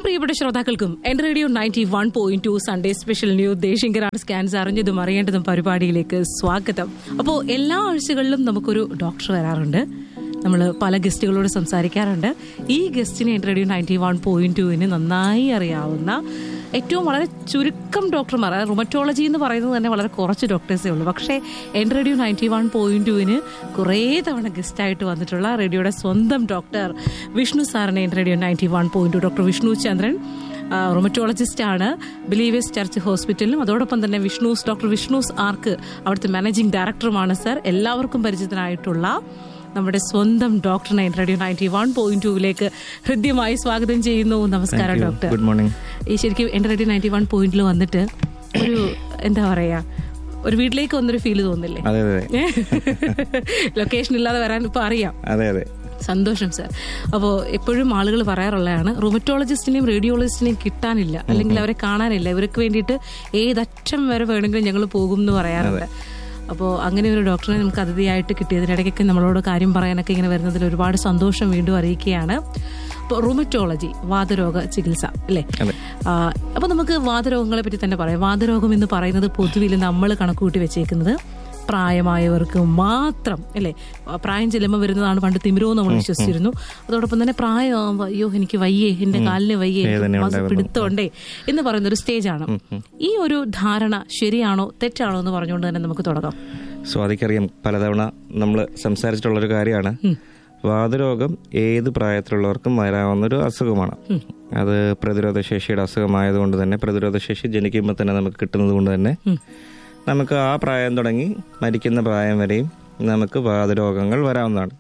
പ്രിയപ്പെട്ട ശ്രോതാക്കൾക്കും എന്റെ radio 91.2 Sunday special new ദേശിങ്കരാട് scans അറിഞ്ഞതും അറിയേണ്ടതും പരിപാടിയിലേക്ക് സ്വാഗതം. അപ്പോൾ എല്ലാ ആഴ്ചകളിലും നമുക്കൊരു ഡോക്ടർ വരാറുണ്ട്. നമ്മൾ പല ഗസ്റ്റുകളോട് സംസാരിക്കാറുണ്ട്. ഈ ഗസ്റ്റിന് എന്റെ റേഡിയോ 91.2 നന്നായി അറിയാവുന്ന ഏറ്റവും വളരെ ചുരുക്കം ഡോക്ടർമാർ, റുമറ്റോളജി എന്ന് പറയുന്നത് തന്നെ വളരെ കുറച്ച് ഡോക്ടേഴ്സേ ഉള്ളൂ. പക്ഷേ എന്റെ റേഡിയോ 91.2 കുറേ തവണ ഗസ്റ്റായിട്ട് വന്നിട്ടുള്ള റേഡിയോയുടെ സ്വന്തം ഡോക്ടർ വിഷ്ണു സാറിനെ എന്റെ റേഡിയോ 91.2 ഡോക്ടർ വിഷ്ണു ചന്ദ്രൻ റുമറ്റോളജിസ്റ്റ് ആണ്. ബിലീവേഴ്സ് ചർച്ച് ഹോസ്പിറ്റലിലും അതോടൊപ്പം തന്നെ ഡോക്ടർ വിഷ്ണൂസ് ആർക്ക് അവിടുത്തെ മാനേജിംഗ് ഡയറക്ടറുമാണ് സർ. എല്ലാവർക്കും പരിചിതനായിട്ടുള്ള നമ്മുടെ സ്വന്തം ഡോക്ടറിനെ റേഡിയോ 91.2 ഹൃദ്യമായി സ്വാഗതം ചെയ്യുന്നു. നമസ്കാരം ഡോക്ടർ. Good morning. ഈ ശരിക്കും എന്റെ റേഡിയോ 91.2 വന്നിട്ട് ഒരു എന്താ പറയാ, ഒരു വീട്ടിലേക്ക് വന്നൊരു ഫീല് തോന്നില്ലേ? ലൊക്കേഷൻ ഇല്ലാതെ വരാൻ ഇപ്പൊ അറിയാം. സന്തോഷം സർ. അപ്പോൾ എപ്പോഴും ആളുകൾ പറയാറുള്ളതാണ്, റുമറ്റോളജിസ്റ്റിനെയും റേഡിയോളജിസ്റ്റിനെയും കിട്ടാനില്ല, അല്ലെങ്കിൽ അവരെ കാണാനില്ല, ഇവർക്ക് വേണ്ടിയിട്ട് ഏതറ്റം വരെ വേണമെങ്കിലും ഞങ്ങൾ പോകും എന്ന് പറയാറുണ്ട്. അപ്പോൾ അങ്ങനെ ഒരു ഡോക്ടറെ നമുക്ക് അതിഥിയായിട്ട് കിട്ടിയതിനിടയ്ക്കൊക്കെ നമ്മളോട് കാര്യം പറയാനൊക്കെ ഇങ്ങനെ വരുന്നതിൽ ഒരുപാട് സന്തോഷം വീണ്ടും അറിയിക്കുകയാണ്. അപ്പോൾ റുമറ്റോളജി, വാതരോഗ ചികിത്സ അല്ലേ? അപ്പോൾ നമുക്ക് വാതരോഗങ്ങളെ പറ്റി തന്നെ പറയാം. വാതരോഗം എന്ന് പറയുന്നത് പൊതുവിൽ നമ്മൾ കണക്കുകൂട്ടി വെച്ചേക്കുന്നത് പ്രായമായവർക്ക് മാത്രം അല്ലേ? പ്രായം ചെല്ലുമ്പോൾ വരുന്നതാണ് പണ്ട് തിമിരവും നമ്മൾ വിശ്വസിച്ചിരുന്നു. അതോടൊപ്പം തന്നെ പ്രായമാകുമ്പോൾ അയ്യോ എനിക്ക് വയ്യേ, എന്റെ കാലിന് വയ്യേ, പിടുത്തോണ്ടേ എന്ന് പറയുന്ന ഒരു സ്റ്റേജാണ്. ഈ ഒരു ധാരണ ശരിയാണോ തെറ്റാണോ എന്ന് പറഞ്ഞുകൊണ്ട് തന്നെ നമുക്ക് തുടങ്ങാം. സ്വാതിക്കറിയാം, പലതവണ നമ്മൾ സംസാരിച്ചിട്ടുള്ളൊരു കാര്യമാണ്. വാതരോഗം ഏത് പ്രായത്തിലുള്ളവർക്കും വരാവുന്നൊരു അസുഖമാണ്. അത് പ്രതിരോധ ശേഷിയുടെ അസുഖമായതുകൊണ്ട് തന്നെ, പ്രതിരോധ ശേഷി ജനിക്കുമ്പോൾ തന്നെ നമുക്ക് കിട്ടുന്നത് കൊണ്ട് തന്നെ നമുക്ക് ആ പ്രായം തുടങ്ങി മരിക്കുന്ന പ്രായം വരെയും നമുക്ക് വാതരോഗങ്ങൾ വരാവുന്നതാണ്.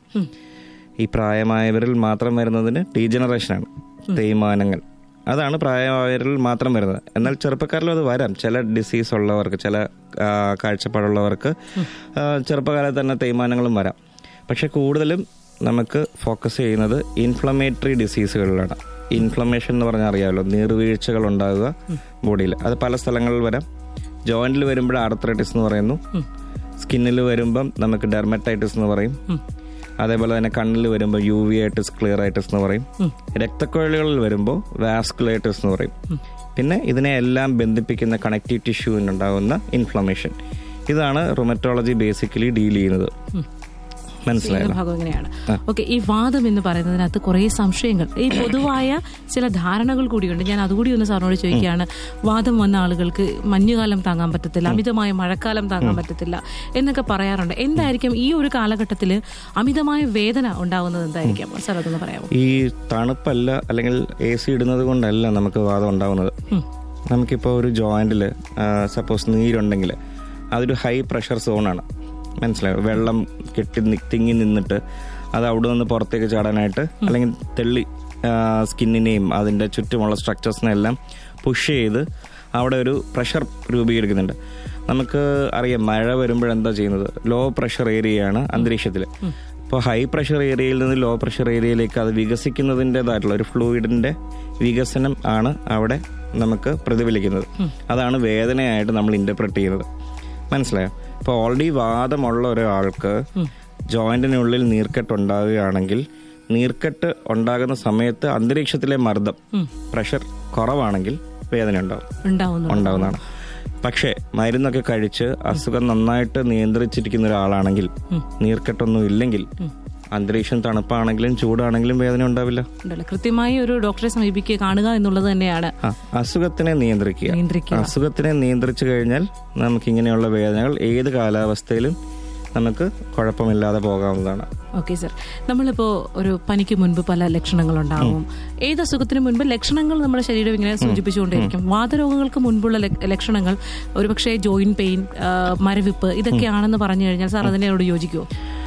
ഈ പ്രായമായവരിൽ മാത്രം വരുന്നതിന് ഡീജനറേഷനാണ്, തേയ്മാനങ്ങൾ. അതാണ് പ്രായമായവരിൽ മാത്രം വരുന്നത്. എന്നാൽ ചെറുപ്പക്കാരിലും അത് വരാം. ചില ഡിസീസ് ഉള്ളവർക്ക്, ചില കാഴ്ചപ്പാടുള്ളവർക്ക് ചെറുപ്പകാലത്ത് തന്നെ തേയ്മാനങ്ങളും വരാം. പക്ഷെ കൂടുതലും നമുക്ക് ഫോക്കസ് ചെയ്യുന്നത് ഇൻഫ്ലമേറ്ററി ഡിസീസുകളിലാണ്. ഇൻഫ്ലമേഷൻ എന്ന് പറഞ്ഞാൽ അറിയാമല്ലോ, നീർവീഴ്ചകൾ ഉണ്ടാകുക ബോഡിയിൽ. അത് പല സ്ഥലങ്ങളിൽ വരാം. ജോയിന്റിൽ വരുമ്പോൾ ആർത്രൈറ്റിസ് എന്ന് പറയുന്നു, സ്കിന്നിൽ വരുമ്പം നമുക്ക് ഡെർമറ്റൈറ്റിസ് എന്ന് പറയും, അതേപോലെ തന്നെ കണ്ണിൽ വരുമ്പോൾ യൂവിയൈറ്റിസ്, ക്ലിയറൈറ്റിസ് എന്ന് പറയും, രക്തക്കുഴലുകളിൽ വരുമ്പോൾ വാസ്കുലൈറ്റിസ് എന്ന് പറയും. പിന്നെ ഇതിനെ എല്ലാം ബന്ധിപ്പിക്കുന്ന കണക്റ്റീവ് ടിഷ്യൂവിനുണ്ടാകുന്ന ഇൻഫ്ലമേഷൻ. ഇതാണ് റുമറ്റോളജി ബേസിക്കലി ഡീൽ ചെയ്യുന്നത്. മനസ്സിലായല്ലോ? ഓക്കെ. ഈ വാദം എന്ന് പറയുന്നതിനകത്ത് കുറെ സംശയങ്ങൾ, ഈ പൊതുവായ ചില ധാരണകൾ കൂടിയുണ്ട്. ഞാൻ അതുകൂടി ഒന്ന് സാറിനോട് ചോദിക്കുകയാണ്. വാദം വന്ന ആളുകൾക്ക് മഞ്ഞുകാലം താങ്ങാൻ പറ്റത്തില്ല, അമിതമായ മഴക്കാലം താങ്ങാൻ പറ്റത്തില്ല എന്നൊക്കെ പറയാറുണ്ട്. എന്തായിരിക്കും ഈ ഒരു കാലഘട്ടത്തിൽ അമിതമായ വേദന ഉണ്ടാകുന്നത്? എന്തായിരിക്കും സാർ, അതൊന്ന് പറയാമോ? ഈ തണുപ്പല്ല അല്ലെങ്കിൽ AC ഇടുന്നത് കൊണ്ടല്ല നമുക്ക് വാദം ഉണ്ടാകുന്നത്. നമുക്കിപ്പോൾ ഒരു ജോയിന്റിൽ സപ്പോസ് നീരുണ്ടെങ്കിൽ അതൊരു ഹൈ പ്രഷർ സോണാണ്. മനസ്സിലായോ? വെള്ളം തിങ്ങി നിന്നിട്ട് അത് അവിടെ നിന്ന് പുറത്തേക്ക് ചാടാനായിട്ട്, അല്ലെങ്കിൽ തെള്ളി സ്കിന്നിനെയും അതിൻ്റെ ചുറ്റുമുള്ള സ്ട്രക്ചേഴ്സിനെല്ലാം പുഷ് ചെയ്ത് അവിടെ ഒരു പ്രഷർ രൂപീകരിക്കുന്നുണ്ട്. നമുക്ക് അറിയാം, മഴ വരുമ്പോഴെന്താ ചെയ്യുന്നത്? ലോ പ്രഷർ ഏരിയയാണ് അന്തരീക്ഷത്തിൽ. ഇപ്പോൾ ഹൈ പ്രഷർ ഏരിയയിൽ നിന്ന് ലോ പ്രഷർ ഏരിയയിലേക്ക് അത് വികസിക്കുന്നതിൻ്റെതായിട്ടുള്ള ഒരു ഫ്ലൂയിഡിൻ്റെ വികസനം ആണ് അവിടെ നമുക്ക് പ്രതിഫലിക്കുന്നത്. അതാണ് വേദനയായിട്ട് നമ്മൾ ഇന്റർപ്രറ്റ് ചെയ്യുന്നത്. മനസ്സിലായോ? ഇപ്പോൾ ഓൾറെഡി വാദമുള്ള ഒരാൾക്ക് ജോയിന്റിനുള്ളിൽ നീർക്കെട്ട് ഉണ്ടാവുകയാണെങ്കിൽ, നീർക്കെട്ട് ഉണ്ടാകുന്ന സമയത്ത് അന്തരീക്ഷത്തിലെ മർദ്ദം, പ്രഷർ കുറവാണെങ്കിൽ വേദന ഉണ്ടാവുന്നതാണ്. പക്ഷേ മരുന്നൊക്കെ കഴിച്ച് അസുഖം നന്നായിട്ട് നിയന്ത്രിച്ചിരിക്കുന്ന ഒരാളാണെങ്കിൽ, നീർക്കെട്ടൊന്നും ഇല്ലെങ്കിൽ, അന്തരീക്ഷം തണുപ്പാണെങ്കിലും ചൂടാണെങ്കിലും വേദന ഉണ്ടാവില്ല. കൃത്യമായി ഒരു ഡോക്ടറെ സമീപിക്കുക, കാണുക എന്നുള്ളത് തന്നെയാണ്. അസുഖത്തിനെ നിയന്ത്രിക്കുക. അസുഖത്തിനെ നിയന്ത്രിച്ചു കഴിഞ്ഞാൽ നമുക്ക് ഇങ്ങനെയുള്ള വേദനകൾ ഏത് കാലാവസ്ഥയിലും നമുക്ക് കുഴപ്പമില്ലാതെ പോകാവുന്നതാണ്. Okay sir. നമ്മളിപ്പോ ഒരു പനിക്ക് മുൻപ് പല ലക്ഷണങ്ങളുണ്ടാവും. ഏത് അസുഖത്തിന് മുൻപ് ലക്ഷണങ്ങൾ നമ്മുടെ ശരീരം ഇങ്ങനെ സൂചിപ്പിച്ചുകൊണ്ടിരിക്കും. വാതരോഗങ്ങൾക്ക് മുൻപുള്ള ലക്ഷണങ്ങൾ ഒരുപക്ഷെ ജോയിന്റ് പെയിൻ, മരവിപ്പ് ഇതൊക്കെയാണെന്ന് പറഞ്ഞു കഴിഞ്ഞാൽ സാർ അതിനോട് യോജിക്കുമോ?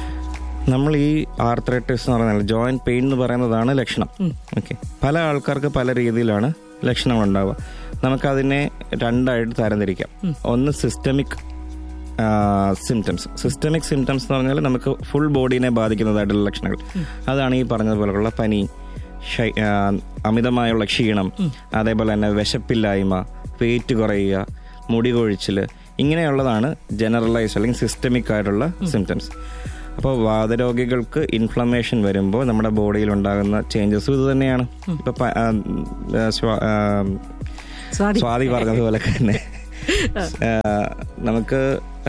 നമ്മൾ ഈ ആർത്രൈറ്റിസ് എന്ന് പറയുന്നത് ജോയിന്റ് പെയിൻ എന്ന് പറയുന്നതാണ് ലക്ഷണം. ഓക്കെ. പല ആൾക്കാർക്ക് പല രീതിയിലാണ് ലക്ഷണങ്ങൾ ഉണ്ടാവുക. നമുക്കതിനെ രണ്ടായിട്ട് തരംതിരിക്കാം. ഒന്ന് സിസ്റ്റമിക് സിംറ്റംസ്. സിസ്റ്റമിക് സിംറ്റംസ് എന്ന് പറഞ്ഞാൽ നമുക്ക് ഫുൾ ബോഡീനെ ബാധിക്കുന്നതായിട്ടുള്ള ലക്ഷണങ്ങൾ. അതാണ് ഈ പറഞ്ഞതുപോലുള്ള പനി, അമിതമായുള്ള ക്ഷീണം, അതേപോലെ തന്നെ വിശപ്പില്ലായ്മ, വെയിറ്റ് കുറയുക, മുടി കൊഴിച്ചിൽ, ഇങ്ങനെയുള്ളതാണ് ജനറലൈസ് അല്ലെങ്കിൽ സിസ്റ്റമിക് ആയിട്ടുള്ള സിംറ്റംസ്. അപ്പോൾ വാതരോഗികൾക്ക് ഇൻഫ്ലമേഷൻ വരുമ്പോൾ നമ്മുടെ ബോഡിയിൽ ഉണ്ടാകുന്ന ചേഞ്ചസും ഇത് തന്നെയാണ്. ഇപ്പൊ സ്വാതി പറഞ്ഞതുപോലെ തന്നെ നമുക്ക്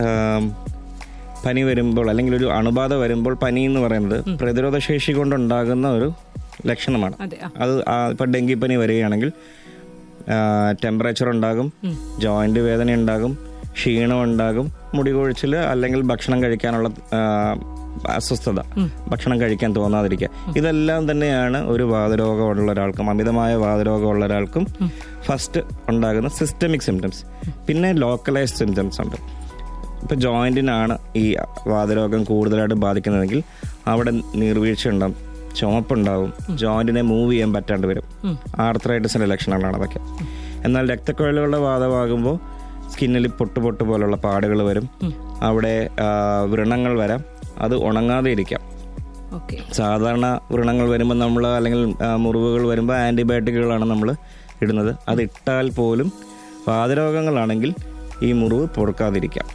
പനി വരുമ്പോൾ അല്ലെങ്കിൽ ഒരു അണുബാധ വരുമ്പോൾ പനി എന്ന് പറയുന്നത് പ്രതിരോധ ശേഷി കൊണ്ടുണ്ടാകുന്ന ഒരു ലക്ഷണമാണ്. അത് ഇപ്പൊ ഡെങ്കിപ്പനി വരികയാണെങ്കിൽ ടെമ്പറേച്ചർ ഉണ്ടാകും, ജോയിന്റ് വേദന ഉണ്ടാകും, ക്ഷീണം ഉണ്ടാകും, മുടി കൊഴിച്ചിൽ, അല്ലെങ്കിൽ ഭക്ഷണം കഴിക്കാനുള്ള അസ്വസ്ഥത, ഭക്ഷണം കഴിക്കാൻ തോന്നാതിരിക്കുക. ഇതെല്ലാം തന്നെയാണ് ഒരു വാതരോഗമുള്ള ഒരാൾക്കും, അമിതമായ വാതരോഗമുള്ള ഒരാൾക്കും ഫസ്റ്റ് ഉണ്ടാകുന്ന സിസ്റ്റമിക് സിംറ്റംസ്. പിന്നെ ലോക്കലൈസ്ഡ് സിംറ്റംസ് ഉണ്ട്. ഇപ്പൊ ജോയിന്റിനാണ് ഈ വാതരോഗം കൂടുതലായിട്ട് ബാധിക്കുന്നതെങ്കിൽ അവിടെ നീർവീഴ്ച ഉണ്ടാവും, ചുമപ്പുണ്ടാവും, ജോയിന്റിനെ മൂവ് ചെയ്യാൻ പറ്റാണ്ട് വരും. ആർത്രൈറ്റിസിന്റെ ലക്ഷണങ്ങളാണ് അതൊക്കെ. എന്നാൽ രക്തക്കുഴലുകളുടെ വാതമാകുമ്പോൾ സ്കിന്നിൽ പൊട്ട് പോലുള്ള പാടുകൾ വരും, അവിടെ വ്രണങ്ങൾ വരാം, അത് ഉണങ്ങാതെ ഇരിക്കാം. സാധാരണ വ്രണങ്ങൾ വരുമ്പോൾ നമ്മൾ അല്ലെങ്കിൽ മുറിവുകൾ വരുമ്പോൾ ആന്റിബയോട്ടിക്കുകളാണ് നമ്മൾ ഇടുന്നത്. അത് ഇട്ടാൽ പോലും വാതരോഗങ്ങളാണെങ്കിൽ ഈ മുറിവ് പൊറുക്കാതിരിക്കാം.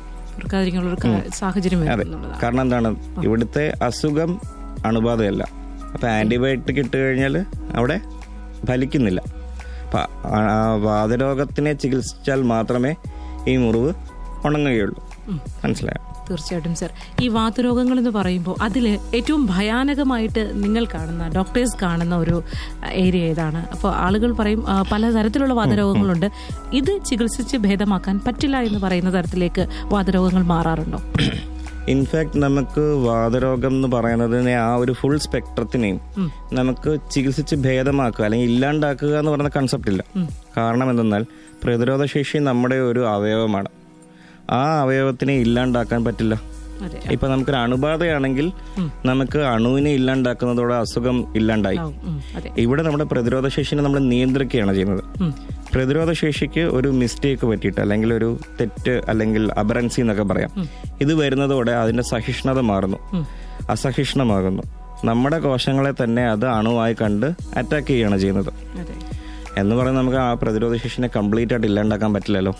അതെ, കാരണം എന്താണ്, ഇവിടുത്തെ അസുഖം അണുബാധയല്ല. അപ്പൊ ആന്റിബയോട്ടിക് ഇട്ട് കഴിഞ്ഞാൽ അവിടെ ഫലിക്കുന്നില്ല. അപ്പൊ വാതരോഗത്തിനെ ചികിത്സിച്ചാൽ മാത്രമേ ഈ മുറിവ് ഉണങ്ങുകയുള്ളൂ. മനസ്സിലായോ? തീർച്ചയായിട്ടും സർ. ഈ വാതരോഗങ്ങൾ എന്ന് പറയുമ്പോൾ അതിൽ ഏറ്റവും ഭയാനകമായിട്ട് നിങ്ങൾ കാണുന്ന, ഡോക്ടേഴ്സ് കാണുന്ന ഒരു ഏരിയ ഏതാണ്? അപ്പോൾ ആളുകൾ പറയും പലതരത്തിലുള്ള വാതരോഗങ്ങളുണ്ട്, ഇത് ചികിത്സിച്ച് ഭേദമാക്കാൻ പറ്റില്ല എന്ന് പറയുന്ന തരത്തിലേക്ക് വാതരോഗങ്ങൾ മാറാറുണ്ടോ? ഇൻഫാക്ട് നമുക്ക് വാതരോഗം എന്ന് പറയുന്നതിനെ ആ ഒരു ഫുൾ സ്പെക്ട്രത്തിനെയും നമുക്ക് ചികിത്സിച്ച് ഭേദമാക്കുക അല്ലെങ്കിൽ ഇല്ലാണ്ടാക്കുക എന്ന് പറയുന്ന കൺസെപ്റ്റ് ഇല്ല. കാരണം എന്തെന്നാൽ പ്രതിരോധ ശേഷി നമ്മുടെ ഒരു അവയവമാണ്. ആ അവയവത്തിനെ ഇല്ലാണ്ടാക്കാൻ പറ്റില്ല. ഇപ്പൊ നമുക്കൊരു അണുബാധയാണെങ്കിൽ നമുക്ക് അണുവിനെ ഇല്ലാണ്ടാക്കുന്നതോടെ അസുഖം ഇല്ലാണ്ടായി. ഇവിടെ നമ്മുടെ പ്രതിരോധ ശേഷിനെ നമ്മൾ നിയന്ത്രിക്കുകയാണ് ചെയ്യുന്നത്. പ്രതിരോധ ശേഷിക്ക് ഒരു മിസ്റ്റേക്ക് പറ്റിയിട്ട് അല്ലെങ്കിൽ ഒരു തെറ്റ് അല്ലെങ്കിൽ അബറൻസി എന്നൊക്കെ പറയാം, ഇത് വരുന്നതോടെ അതിന്റെ സഹിഷ്ണുത മാറുന്നു, അസഹിഷ്ണുമാകുന്നു. നമ്മുടെ കോശങ്ങളെ തന്നെ അത് അണുവായി കണ്ട് അറ്റാക്ക് ചെയ്യുകയാണ് ചെയ്യുന്നത്. എന്ന് പറയുന്നത് നമുക്ക് ആ പ്രതിരോധ ശേഷിനെ കംപ്ലീറ്റ് ആയിട്ട് ഇല്ലാണ്ടാക്കാൻ പറ്റില്ലല്ലോ.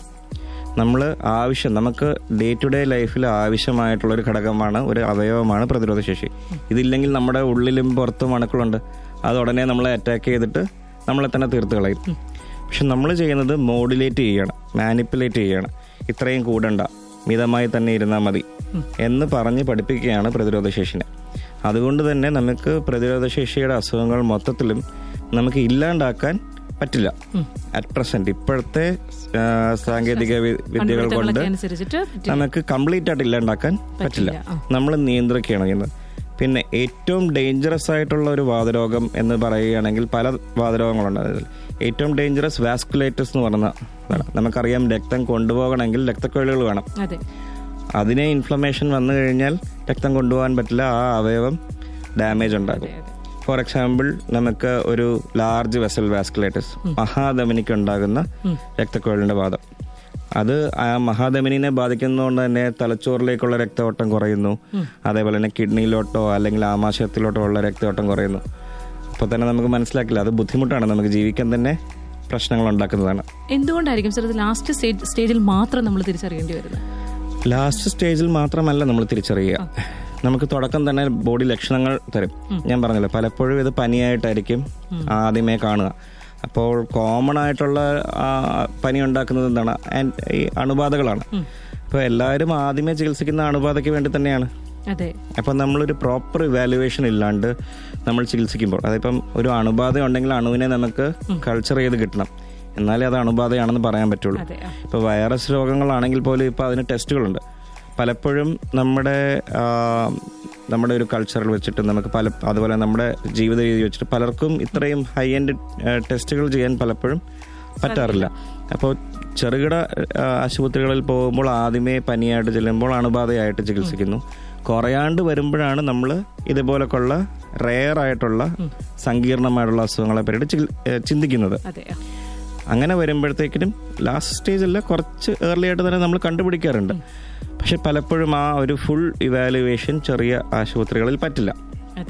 നമുക്ക് ഡേ ടു ഡേ ലൈഫിൽ ആവശ്യമായിട്ടുള്ളൊരു ഘടകമാണ്, ഒരു അവയവമാണ് പ്രതിരോധ ശേഷി. ഇതില്ലെങ്കിൽ നമ്മുടെ ഉള്ളിലും പുറത്തും അണുക്കളുണ്ട്, അത് ഉടനെ നമ്മളെ അറ്റാക്ക് ചെയ്തിട്ട് നമ്മളെ തന്നെ തീർത്ത് കളയും. പക്ഷെ നമ്മൾ ചെയ്യുന്നത് മോഡുലേറ്റ് ചെയ്യണം, മാനിപ്പുലേറ്റ് ചെയ്യണം. ഇത്രയും കൂടണ്ട, മിതമായി തന്നെ ഇരുന്നാൽ മതി എന്ന് പറഞ്ഞ് പഠിപ്പിക്കുകയാണ് പ്രതിരോധ ശേഷിനെ. അതുകൊണ്ട് തന്നെ നമുക്ക് പ്രതിരോധ ശേഷിയുടെ അസുഖങ്ങൾ മൊത്തത്തിലും നമുക്ക് ഇല്ലാണ്ടാക്കാൻ പറ്റില്ല. അറ്റ് പ്രസന്റ് ഇപ്പോഴത്തെ സാങ്കേതിക വിദ്യകൾ കൊണ്ട് നമുക്ക് കംപ്ലീറ്റ് ആയിട്ട് ഇല്ലാണ്ടാക്കാൻ പറ്റില്ല. നമ്മൾ നിയന്ത്രിക്കുകയാണ് ചെയ്യുന്നത്. പിന്നെ ഏറ്റവും ഡേഞ്ചറസ് ആയിട്ടുള്ള ഒരു വാതരോഗം എന്ന് പറയുകയാണെങ്കിൽ പല വാതരോഗങ്ങളുണ്ട്. അതിൽ ഏറ്റവും ഡേഞ്ചറസ് വാസ്കുലൈറ്റിസ് എന്ന് പറയുന്ന, നമുക്കറിയാം രക്തം കൊണ്ടുപോകണമെങ്കിൽ രക്തക്കുഴലുകൾ വേണം. അതിനെ ഇൻഫ്ലമേഷൻ വന്നു കഴിഞ്ഞാൽ രക്തം കൊണ്ടുപോകാൻ പറ്റില്ല, ആ അവയവം ഡാമേജ് ഉണ്ടാകും. ഫോർ എക്സാമ്പിൾ നമുക്ക് ഒരു ലാർജ് വെസൽ വാസ്കുലൈറ്റിസ്, മഹാധമനിക്ക് ഉണ്ടാകുന്ന രക്തക്കുഴലിന്റെ വാദം, അത് ആ മഹാധമനിനെ ബാധിക്കുന്നതുകൊണ്ട് തന്നെ തലച്ചോറിലേക്കുള്ള രക്തയോട്ടം കുറയുന്നു. അതേപോലെ തന്നെ കിഡ്നിയിലോട്ടോ അല്ലെങ്കിൽ ആമാശയത്തിലോട്ടോ ഉള്ള രക്തയോട്ടം കുറയുന്നു. അപ്പോൾ തന്നെ നമുക്ക് മനസ്സിലാക്കില്ല, അത് ബുദ്ധിമുട്ടാണ്, നമുക്ക് ജീവിക്കാൻ തന്നെ പ്രശ്നങ്ങൾ ഉണ്ടാക്കുന്നതാണ്. എന്തുകൊണ്ടായിരിക്കും സർ ലാസ്റ്റ് സ്റ്റേജിൽ മാത്രം നമ്മൾ തിരിച്ചറിയേണ്ടി വരുന്നത്? ലാസ്റ്റ് സ്റ്റേജിൽ മാത്രമല്ല നമ്മൾ തിരിച്ചറിയുക, നമുക്ക് തുടക്കം തന്നെ ബോഡി ലക്ഷണങ്ങൾ തരും. ഞാൻ പറഞ്ഞല്ലോ, പലപ്പോഴും ഇത് പനിയായിട്ടായിരിക്കും ആദ്യമേ കാണുക. അപ്പോൾ കോമൺ ആയിട്ടുള്ള പനി ഉണ്ടാക്കുന്നത് എന്താണ്? ഈ അണുബാധകളാണ്. അപ്പോൾ എല്ലാവരും ആദ്യമേ ചികിത്സിക്കുന്ന അണുബാധയ്ക്ക് വേണ്ടി തന്നെയാണ്. അപ്പം നമ്മളൊരു പ്രോപ്പർ ഇവാലുവേഷൻ ഇല്ലാണ്ട് നമ്മൾ ചികിത്സിക്കുമ്പോൾ, അതിപ്പം ഒരു അണുബാധ ഉണ്ടെങ്കിൽ അണുവിനെ നമുക്ക് കൾച്ചർ ചെയ്ത് കിട്ടണം, എന്നാലേ അത് അണുബാധയാണെന്ന് പറയാൻ പറ്റുള്ളൂ. ഇപ്പോൾ വൈറസ് രോഗങ്ങളാണെങ്കിൽ പോലും ഇപ്പോൾ അതിന് ടെസ്റ്റുകളുണ്ട്. പലപ്പോഴും നമ്മുടെ ഒരു കൾച്ചറിൽ വെച്ചിട്ട് നമുക്ക് അതുപോലെ നമ്മുടെ ജീവിത രീതി വെച്ചിട്ട് പലർക്കും ഇത്രയും ഹൈ എൻഡ് ടെസ്റ്റുകൾ ചെയ്യാൻ പലപ്പോഴും പറ്റാറില്ല. അപ്പോൾ ചെറുകിട ആശുപത്രികളിൽ പോകുമ്പോൾ ആദ്യമേ പനിയായിട്ട് ചെല്ലുമ്പോൾ അണുബാധയായിട്ട് ചികിത്സിക്കുന്നു. കുറയാണ്ട് വരുമ്പോഴാണ് നമ്മൾ ഇതുപോലൊക്കെയുള്ള റെയർ ആയിട്ടുള്ള സങ്കീർണമായിട്ടുള്ള അസുഖങ്ങളെ പറ്റി ചിന്തിക്കുന്നത്. അങ്ങനെ വരുമ്പോഴത്തേക്കിനും ലാസ്റ്റ് സ്റ്റേജല്ല, കുറച്ച് ഏർലി ആയിട്ട് തന്നെ നമ്മൾ കണ്ടുപിടിക്കാറുണ്ട്. പക്ഷെ പലപ്പോഴും ആ ഒരു ഫുൾ ഇവാലുവേഷൻ ചെറിയ ആശുപത്രികളിൽ പറ്റില്ല.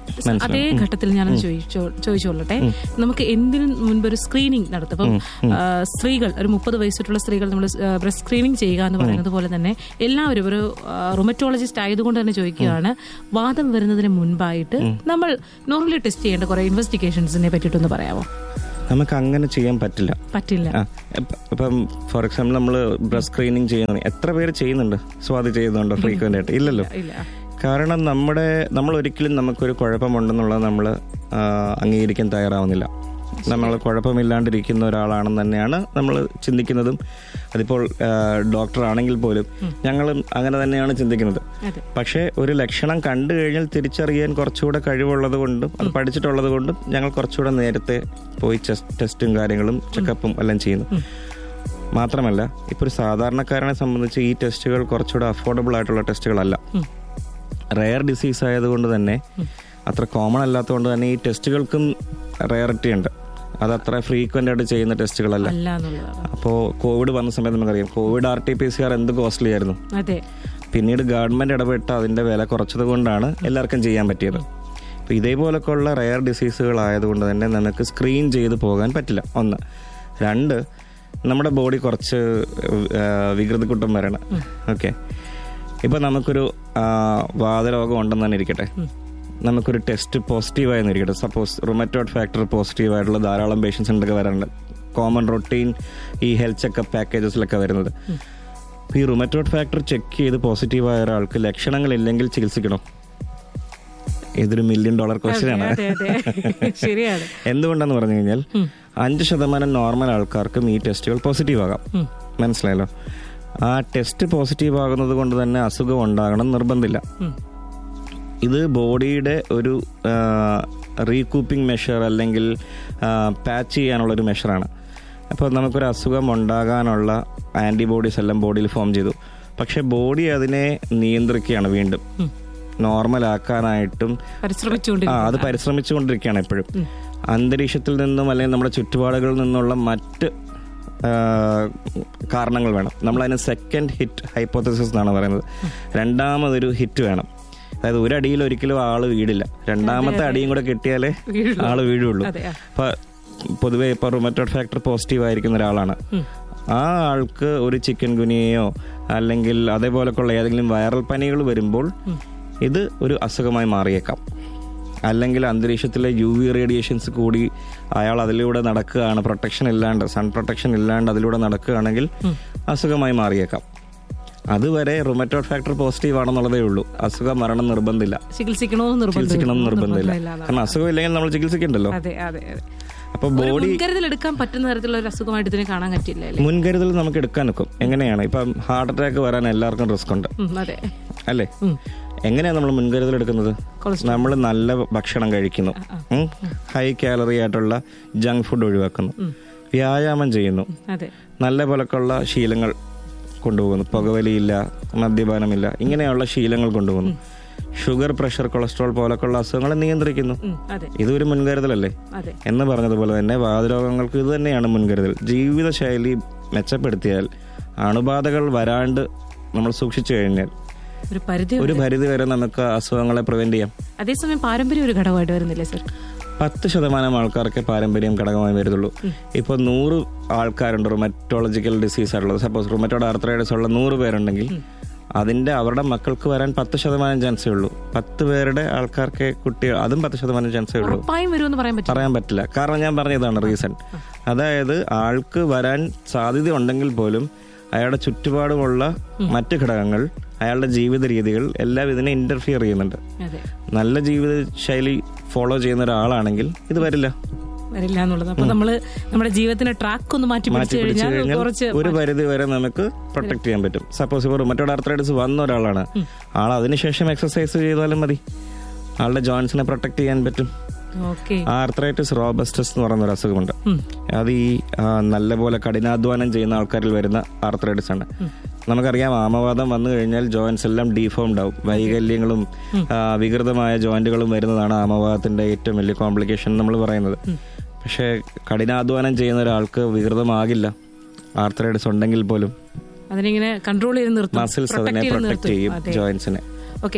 അതേ ഘട്ടത്തിൽ ഞാനത് ചോദിച്ചോളട്ടെ, നമുക്ക് എന്തിനു മുൻപ് ഒരു സ്ക്രീനിങ് നടത്തും. ഇപ്പം സ്ത്രീകൾ ഒരു 30 വയസ്സിട്ടുള്ള സ്ത്രീകൾ നമ്മൾ ബ്രസ്റ്റ് സ്ക്രീനിങ് ചെയ്യുക എന്ന് പറയുന്നത് പോലെ തന്നെ എല്ലാവരും ഒരു റുമറ്റോളജിസ്റ്റ് ആയതുകൊണ്ട് തന്നെ ചോദിക്കുകയാണ്, വാദം വരുന്നതിന് മുൻപായിട്ട് നമ്മൾ നോർമലി ടെസ്റ്റ് ചെയ്യേണ്ട കുറെ ഇൻവെസ്റ്റിഗേഷൻസിനെ പറ്റിയിട്ടൊന്ന് പറയാമോ? നമുക്ക് അങ്ങനെ ചെയ്യാൻ പറ്റില്ല. ഇപ്പം ഫോർ എക്സാമ്പിൾ നമ്മൾ ബ്രസ്റ്റ് സ്ക്രീനിങ് ചെയ്യുന്നത് എത്ര പേര് ചെയ്യുന്നുണ്ട്? സ്വാതി ചെയ്യുന്നുണ്ടോ ഫ്രീക്വന്റ് ആയിട്ട്? ഇല്ലല്ലോ. കാരണം നമ്മൾ ഒരിക്കലും നമുക്കൊരു കുഴപ്പമുണ്ടെന്നുള്ളത് നമ്മൾ അംഗീകരിക്കാൻ തയ്യാറാവുന്നില്ല. നമ്മൾ കുഴപ്പമില്ലാണ്ടിരിക്കുന്ന ഒരാളാണെന്ന് തന്നെയാണ് നമ്മൾ ചിന്തിക്കുന്നതും. അതിപ്പോൾ ഡോക്ടർ ആണെങ്കിൽ പോലും ഞങ്ങളും അങ്ങനെ തന്നെയാണ് ചിന്തിക്കുന്നത്. പക്ഷേ ഒരു ലക്ഷണം കണ്ടു കഴിഞ്ഞാൽ തിരിച്ചറിയാൻ കുറച്ചുകൂടെ കഴിവുള്ളത് കൊണ്ടും അത് പഠിച്ചിട്ടുള്ളത് കൊണ്ടും ഞങ്ങൾ കുറച്ചുകൂടെ നേരത്തെ പോയി ടെസ്റ്റും കാര്യങ്ങളും ചെക്കപ്പും എല്ലാം ചെയ്യുന്നു. മാത്രമല്ല, ഇപ്പോൾ ഒരു സാധാരണക്കാരനെ സംബന്ധിച്ച് ഈ ടെസ്റ്റുകൾ കുറച്ചുകൂടെ അഫോർഡബിൾ ആയിട്ടുള്ള ടെസ്റ്റുകളല്ല. റെയർ ഡിസീസ് ആയതുകൊണ്ട് തന്നെ, അത്ര കോമൺ അല്ലാത്തതുകൊണ്ട് തന്നെ ഈ ടെസ്റ്റുകൾക്കും റെയറിറ്റി ഉണ്ട്. അതത്ര ഫ്രീക്വന്റ് ആയിട്ട് ചെയ്യുന്ന ടെസ്റ്റുകളല്ല. അപ്പോൾ കോവിഡ് വന്ന സമയത്ത് നമുക്കറിയാം, കോവിഡ് RT-PCR എന്ത് കോസ്റ്റ്ലി ആയിരുന്നു. പിന്നീട് ഗവൺമെന്റ് ഇടപെട്ട് അതിന്റെ വില കുറച്ചത് കൊണ്ടാണ് എല്ലാവർക്കും ചെയ്യാൻ പറ്റിയത്. അപ്പോൾ ഇതേപോലൊക്കെ ഉള്ള റെയർ ഡിസീസുകൾ ആയതുകൊണ്ട് തന്നെ നമുക്ക് സ്ക്രീൻ ചെയ്ത് പോകാൻ പറ്റില്ല. 1. 2, നമ്മുടെ ബോഡി കുറച്ച് വികൃതിക്കുട്ടം വരണം. ഓക്കെ, ഇപ്പം നമുക്കൊരു വാതരോഗം ഉണ്ടെന്ന് തന്നെ ഇരിക്കട്ടെ, നമുക്കൊരു ടെസ്റ്റ് പോസിറ്റീവായെന്ന് ഇരിക്കട്ടെ. സപ്പോസ് റുമറ്റോയ്ഡ് ഫാക്ടർ പോസിറ്റീവായിട്ടുള്ള ധാരാളം പേഷ്യൻസ് ഉണ്ടൊക്കെ വരാറുണ്ട്. കോമൺ റൊട്ടീൻ ഈ ഹെൽത്ത് ചെക്കപ്പ് പാക്കേജസിലൊക്കെ വരുന്നത്. ഈ റുമറ്റോയ്ഡ് ഫാക്ടർ ചെക്ക് ചെയ്ത് പോസിറ്റീവായ ഒരാൾക്ക് ലക്ഷണങ്ങളില്ലെങ്കിൽ ചികിത്സിക്കണോ? ഇതൊരു $1 മില്യൺ ക്വസ്റ്റ്യനാണ്. എന്തുകൊണ്ടെന്ന് പറഞ്ഞു കഴിഞ്ഞാൽ 5% നോർമൽ ആൾക്കാർക്കും ഈ ടെസ്റ്റുകൾ പോസിറ്റീവ് ആകാം. മനസ്സിലായല്ലോ? ആ ടെസ്റ്റ് പോസിറ്റീവ് ആകുന്നത് കൊണ്ട് തന്നെ അസുഖം ഉണ്ടാകണം നിർബന്ധമില്ല. ഇത് ബോഡിയുടെ ഒരു റീകൂപ്പിംഗ് മെഷർ അല്ലെങ്കിൽ പാച്ച് ചെയ്യാനുള്ളൊരു മെഷറാണ്. അപ്പോൾ നമുക്കൊരു അസുഖം ഉണ്ടാകാനുള്ള ആൻറ്റിബോഡീസ് എല്ലാം ബോഡിയിൽ ഫോം ചെയ്തു. പക്ഷെ ബോഡി അതിനെ നിയന്ത്രിക്കുകയാണ്, വീണ്ടും നോർമലാക്കാനായിട്ടും അത് പരിശ്രമിച്ചുകൊണ്ടിരിക്കുകയാണ് എപ്പോഴും. അന്തരീക്ഷത്തിൽ നിന്നും അല്ലെങ്കിൽ നമ്മുടെ ചുറ്റുപാടുകളിൽ നിന്നുള്ള മറ്റ് കാരണങ്ങൾ വേണം. നമ്മളതിന് സെക്കൻഡ് ഹിറ്റ് ഹൈപ്പോത്തസിസ് എന്നാണ് പറയുന്നത്. രണ്ടാമതൊരു ഹിറ്റ് വേണം. അതായത് ഒരടിയിൽ ഒരിക്കലും ആള് വീടില്ല, രണ്ടാമത്തെ അടിയും കൂടെ കിട്ടിയാലേ ആള് വീഴുള്ളൂ. അപ്പൊ പൊതുവെ ഇപ്പൊ റുമറ്റോയ്ഡ് ഫാക്ടർ പോസിറ്റീവ് ആയിരിക്കുന്ന ഒരാളാണ്, ആ ആൾക്ക് ഒരു ചിക്കൻ ഗുനിയയോ അല്ലെങ്കിൽ അതേപോലൊക്കെയുള്ള ഏതെങ്കിലും വൈറൽ പനികൾ വരുമ്പോൾ ഇത് ഒരു അസുഖമായി മാറിയേക്കാം. അല്ലെങ്കിൽ അന്തരീക്ഷത്തിലെ UV റേഡിയേഷൻസ് കൂടി അയാൾ അതിലൂടെ നടക്കുകയാണ്, പ്രൊട്ടക്ഷൻ ഇല്ലാണ്ട്, സൺ പ്രൊട്ടക്ഷൻ ഇല്ലാണ്ട് അതിലൂടെ നടക്കുകയാണെങ്കിൽ അസുഖമായി മാറിയേക്കാം. അതുവരെ റുമറ്റോയ്ഡ് ഫാക്ടർ പോസിറ്റീവ് ആണെന്നുള്ളതേ ഉള്ളൂ. അസുഖം മരണം നിർബന്ധമില്ല, ചികിത്സിക്കണമെന്ന് നിർബന്ധമില്ല. കാരണം അസുഖം ഇല്ലെങ്കിൽ നമ്മൾ ചികിത്സിക്കണ്ടല്ലോ. അപ്പൊ ബോഡി എടുക്കാൻ പറ്റുന്ന തരത്തിലുള്ള ഒരു അസുഖമായിട്ട് ഇതിനെ കാണാൻ പറ്റില്ല. മുൻകരുതൽ നമുക്ക് എടുക്കാൻ നിൽക്കും. എങ്ങനെയാണ് ഇപ്പം ഹാർട്ട് അറ്റാക്ക് വരാൻ എല്ലാവർക്കും റിസ്ക് ഉണ്ട് അല്ലേ? എങ്ങനെയാണ് നമ്മൾ മുൻകരുതൽ എടുക്കുന്നത്? നമ്മൾ നല്ല ഭക്ഷണം കഴിക്കുന്നു, ഹൈ കാലറി ആയിട്ടുള്ള ജങ്ക് ഫുഡ് ഒഴിവാക്കുന്നു, വ്യായാമം ചെയ്യുന്നു, നല്ല പോലൊക്കെയുള്ള ശീലങ്ങൾ കൊണ്ടുപോകുന്നു, പുകവലിയില്ല, മദ്യപാനമില്ല, ഇങ്ങനെയുള്ള ശീലങ്ങൾ കൊണ്ടുപോകുന്നു, ഷുഗർ, പ്രഷർ, കൊളസ്ട്രോൾ പോലൊക്കെയുള്ള അസുഖങ്ങളെ നിയന്ത്രിക്കുന്നു. ഇതൊരു മുൻകരുതലല്ലേ? എന്ന് പറഞ്ഞതുപോലെ തന്നെ വാതരോഗങ്ങൾക്ക് ഇത് തന്നെയാണ് മുൻകരുതൽ. ജീവിതശൈലി മെച്ചപ്പെടുത്തിയാൽ, അണുബാധകൾ വരാണ്ട് നമ്മൾ സൂക്ഷിച്ചു കഴിഞ്ഞാൽ ഒരു പരിധി വരെ നമുക്ക് അസുഖങ്ങളെ പ്രിവെന്റ് ചെയ്യാം. അതേസമയം പാരമ്പര്യം ഒരു ഘടകമായിട്ട് വരുന്നില്ലേ സർ? 10% ആൾക്കാർക്ക് പാരമ്പര്യം ഘടകമായി വരുന്നുള്ളൂ. ഇപ്പോൾ 100 ആൾക്കാരുണ്ട് റുമറ്റോളജിക്കൽ ഡിസീസ് ആയിട്ടുള്ളത്. സപ്പോസ് റുമറ്റോയ്ഡ് ആർത്രൈറ്റിസ് ഉള്ള 100 പേരുണ്ടെങ്കിൽ അതിന്റെ അവരുടെ മക്കൾക്ക് വരാൻ 10% ചാൻസേ ഉള്ളൂ. 10 പേരുടെ ആൾക്കാർക്ക് കുട്ടികൾ, അതും 10% ചാൻസേ ഉള്ളൂ. പറയാൻ പറ്റില്ല. കാരണം ഞാൻ പറഞ്ഞതാണ് റീസൺ. അതായത് ആൾക്ക് വരാൻ സാധ്യത ഉണ്ടെങ്കിൽ പോലും അയാളുടെ ചുറ്റുപാടുമുള്ള മറ്റ് ഘടകങ്ങൾ, അയാളുടെ ജീവിത രീതികൾ എല്ലാം ഇതിനെ ഇന്റർഫിയർ ചെയ്യുന്നുണ്ട്. നല്ല ജീവിത ശൈലി ഫോളോ ചെയ്യുന്ന ഒരാളാണെങ്കിൽ ഇത് വരില്ല എന്നുള്ളത്. അപ്പൊ നമ്മള് നമ്മുടെ ജീവിതത്തിന്റെ ട്രാക്ക് ഒന്ന് മാറ്റി ഒരു പരിധി വരെ നമുക്ക് പ്രൊട്ടക്ട് ചെയ്യാൻ പറ്റും. സപ്പോസ് ഇപ്പോൾ റുമറ്റോയ്ഡ് ആർത്രൈറ്റിസ് വന്ന ഒരാളാണ്, ആൾ അതിനുശേഷം എക്സസൈസ് ചെയ്താലും മതി, ആളുടെ ജോയിന്റ്സിനെ പ്രൊട്ടക്ട് ചെയ്യാൻ പറ്റും. ആർത്രൈറ്റിസ് റോബസ്റ്റസ് എന്ന് പറയുന്ന ഒരു അസുഖമുണ്ട്. അത് ഈ നല്ലപോലെ കഠിനാധ്വാനം ചെയ്യുന്ന ആൾക്കാരിൽ വരുന്ന ആർത്രൈറ്റിസ് ആണ്. നമുക്കറിയാം, ആമവാദം വന്നു കഴിഞ്ഞാൽ ജോയിന്റ്സ് എല്ലാം ഡീഫോംഡ് ആവും, വൈകല്യങ്ങളും വികൃതമായ ജോയിന്റുകളും വരുന്നതാണ് ആമവാദത്തിന്റെ ഏറ്റവും വലിയ കോംപ്ലിക്കേഷൻ നമ്മൾ പറയുന്നത്. പക്ഷെ കഠിനാധ്വാനം ചെയ്യുന്ന ഒരാൾക്ക് വികൃതമാകില്ല ആർത്രൈറ്റിസ് ഉണ്ടെങ്കിൽ പോലും. അതിനെ കൺട്രോൾ ചെയ്ത് നിർത്തും, മസിൽസ് അതിനെ പ്രൊട്ടക്ട് ചെയ്യും ജോയിന്റ്സിനെ. ഓക്കെ.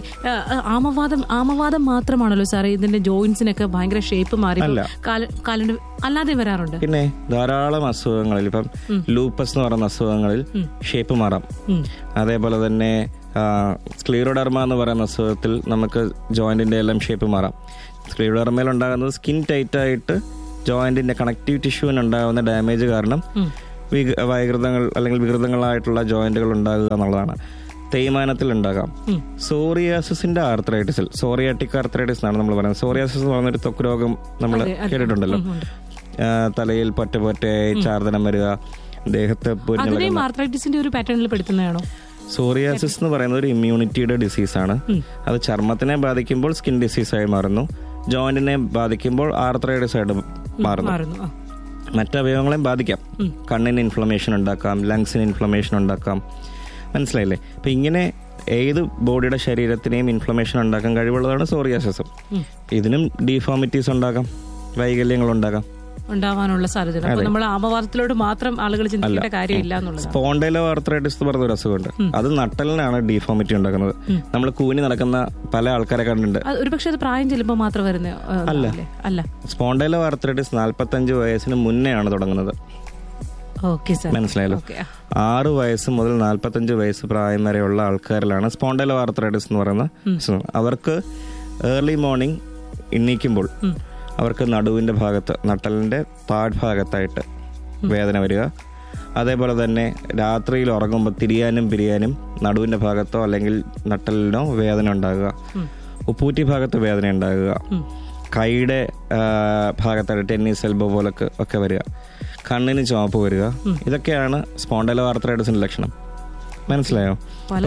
ആമവാദം മാത്രമാണല്ലോ സാറേ ഇതിന്റെ ജോയിന്റ്സിനൊക്കെ ഭയങ്കര ഷേപ്പ് മാറി കാലിന് അല്ലാതെ വരാറുണ്ട്? പിന്നെ ധാരാളം അസുഖങ്ങളിൽ, ഇപ്പം ലൂപ്പസ് എന്ന് പറയുന്ന അസുഖങ്ങളിൽ ഷേപ്പ് മാറാം. അതേപോലെ തന്നെ സ്ക്ലീറോഡെർമ എന്ന് പറയുന്ന അസുഖത്തിൽ നമുക്ക് ജോയിന്റിന്റെ എല്ലാം ഷേപ്പ് മാറാം. സ്ക്ലീറോഡെർമയിൽ ഉണ്ടാകുന്നത് സ്കിൻ ടൈറ്റ് ആയിട്ട് ജോയിന്റിന്റെ കണക്റ്റീവ് ടിഷ്യൂവിന് ഉണ്ടാകുന്ന ഡാമേജ് കാരണം വൈകൃതങ്ങൾ അല്ലെങ്കിൽ വികൃതങ്ങളായിട്ടുള്ള ജോയിന്റുകൾ ഉണ്ടാകുക എന്നുള്ളതാണ്. തേയ്മാനത്തിൽ ഉണ്ടാകാം. സോറിയാസിന്റെ ആർത്രൈറ്റിസിൽ, സോറിയാറ്റിക് ആർത്രൈറ്റിസ് എന്നാണ് നമ്മൾ പറയുന്നത്. സോറിയാസിസ് എന്ന് പറയുന്ന ഒരു ത്വക്ക് രോഗം നമ്മൾ കേട്ടിട്ടുണ്ടല്ലോ. തലയിൽ പൊറ്റയായി ചാർദനം വരിക, ദേഹത്ത് ആർത്രൈറ്റിസിന്റെ ഒരു പാറ്റേണിൽ പെടുത്തുന്നതാണോ? സോറിയാസിസ് എന്ന് പറയുന്നത് ഒരു ഇമ്മ്യൂണിറ്റിയുടെ ഡിസീസാണ്. അത് ചർമ്മത്തിനെ ബാധിക്കുമ്പോൾ സ്കിൻ ഡിസീസായി മാറുന്നു, ജോയിന്റിനെ ബാധിക്കുമ്പോൾ ആർത്രൈറ്റിസ് ആയിട്ട് മാറുന്നു. മറ്റവയവങ്ങളെയും ബാധിക്കാം. കണ്ണിന് ഇൻഫ്ലമേഷൻ ഉണ്ടാക്കാം, ലങ്സിന് ഇൻഫ്ലമേഷൻ ഉണ്ടാക്കാം. മനസ്സിലായില്ലേ? അപ്പൊ ഇങ്ങനെ ഏത് ബോഡിയുടെ ശരീരത്തിനെയും ഇൻഫ്ലമേഷൻ ഉണ്ടാക്കാൻ കഴിവുള്ളതാണ് സോറിയാസിസും. ഇതിനും ഡീഫോമിറ്റീസ് ഉണ്ടാകാം, വൈകല്യങ്ങൾ ഉണ്ടാവാനുള്ള സാധ്യത. നമ്മൾ ആമവാദത്തിലോട് മാത്രം ആളുകൾ ചിന്തിക്കേണ്ട കാര്യമില്ല എന്നുള്ളത്. സ്പോണ്ടൈലോ ആർത്രൈറ്റിസ് എന്ന് പറഞ്ഞ ഒരു അസുഖമുണ്ട്. അത് നട്ടലിനാണ് ഡീഫോമിറ്റി ഉണ്ടാക്കുന്നത്. നമ്മൾ കൂനി നടക്കുന്ന പല ആൾക്കാരെ കണ്ടിട്ടുണ്ട്. ഒരുപക്ഷെ അത് പ്രായം ചെല്ലുമ്പോൾ മാത്രം വരുന്ന അല്ല. സ്പോണ്ടൈലോ ആർത്രൈറ്റിസ് 45 വയസ്സിന് മുന്നേ ആണ് തുടങ്ങുന്നത്. മനസ്സിലായല്ലോ? 6 വയസ്സ് മുതൽ 45 വയസ്സ് പ്രായം വരെയുള്ള ആൾക്കാരിലാണ് സ്പോണ്ടൈലോ ആർത്രൈറ്റിസ് എന്ന് പറയുന്ന അസുഖം. അവർക്ക് ഏർലി മോർണിംഗ് എണീക്കുമ്പോൾ അവർക്ക് നടുവിന്റെ ഭാഗത്ത്, നട്ടലിന്റെ താഴ്ഭാഗത്തായിട്ട് വേദന വരിക. അതേപോലെ തന്നെ രാത്രിയിൽ ഉറങ്ങുമ്പോൾ തിരിയാനും പിരിയാനും നടുവിന്റെ ഭാഗത്തോ അല്ലെങ്കിൽ നട്ടലിനോ വേദന ഉണ്ടാകുക. ഉപ്പൂറ്റി ഭാഗത്ത് വേദന ഉണ്ടാകുക. കൈയുടെ ഭാഗത്തായിട്ട് ടെന്നീസ് എൽബോ പോലൊക്കെ ഒക്കെ വരിക. കണ്ണിന് ചുവപ്പ് വരിക. ഇതൊക്കെയാണ് സ്പോണ്ടൈലോ ആർത്രൈറ്റിസിന്റെ ലക്ഷണം. മനസ്സിലായോ?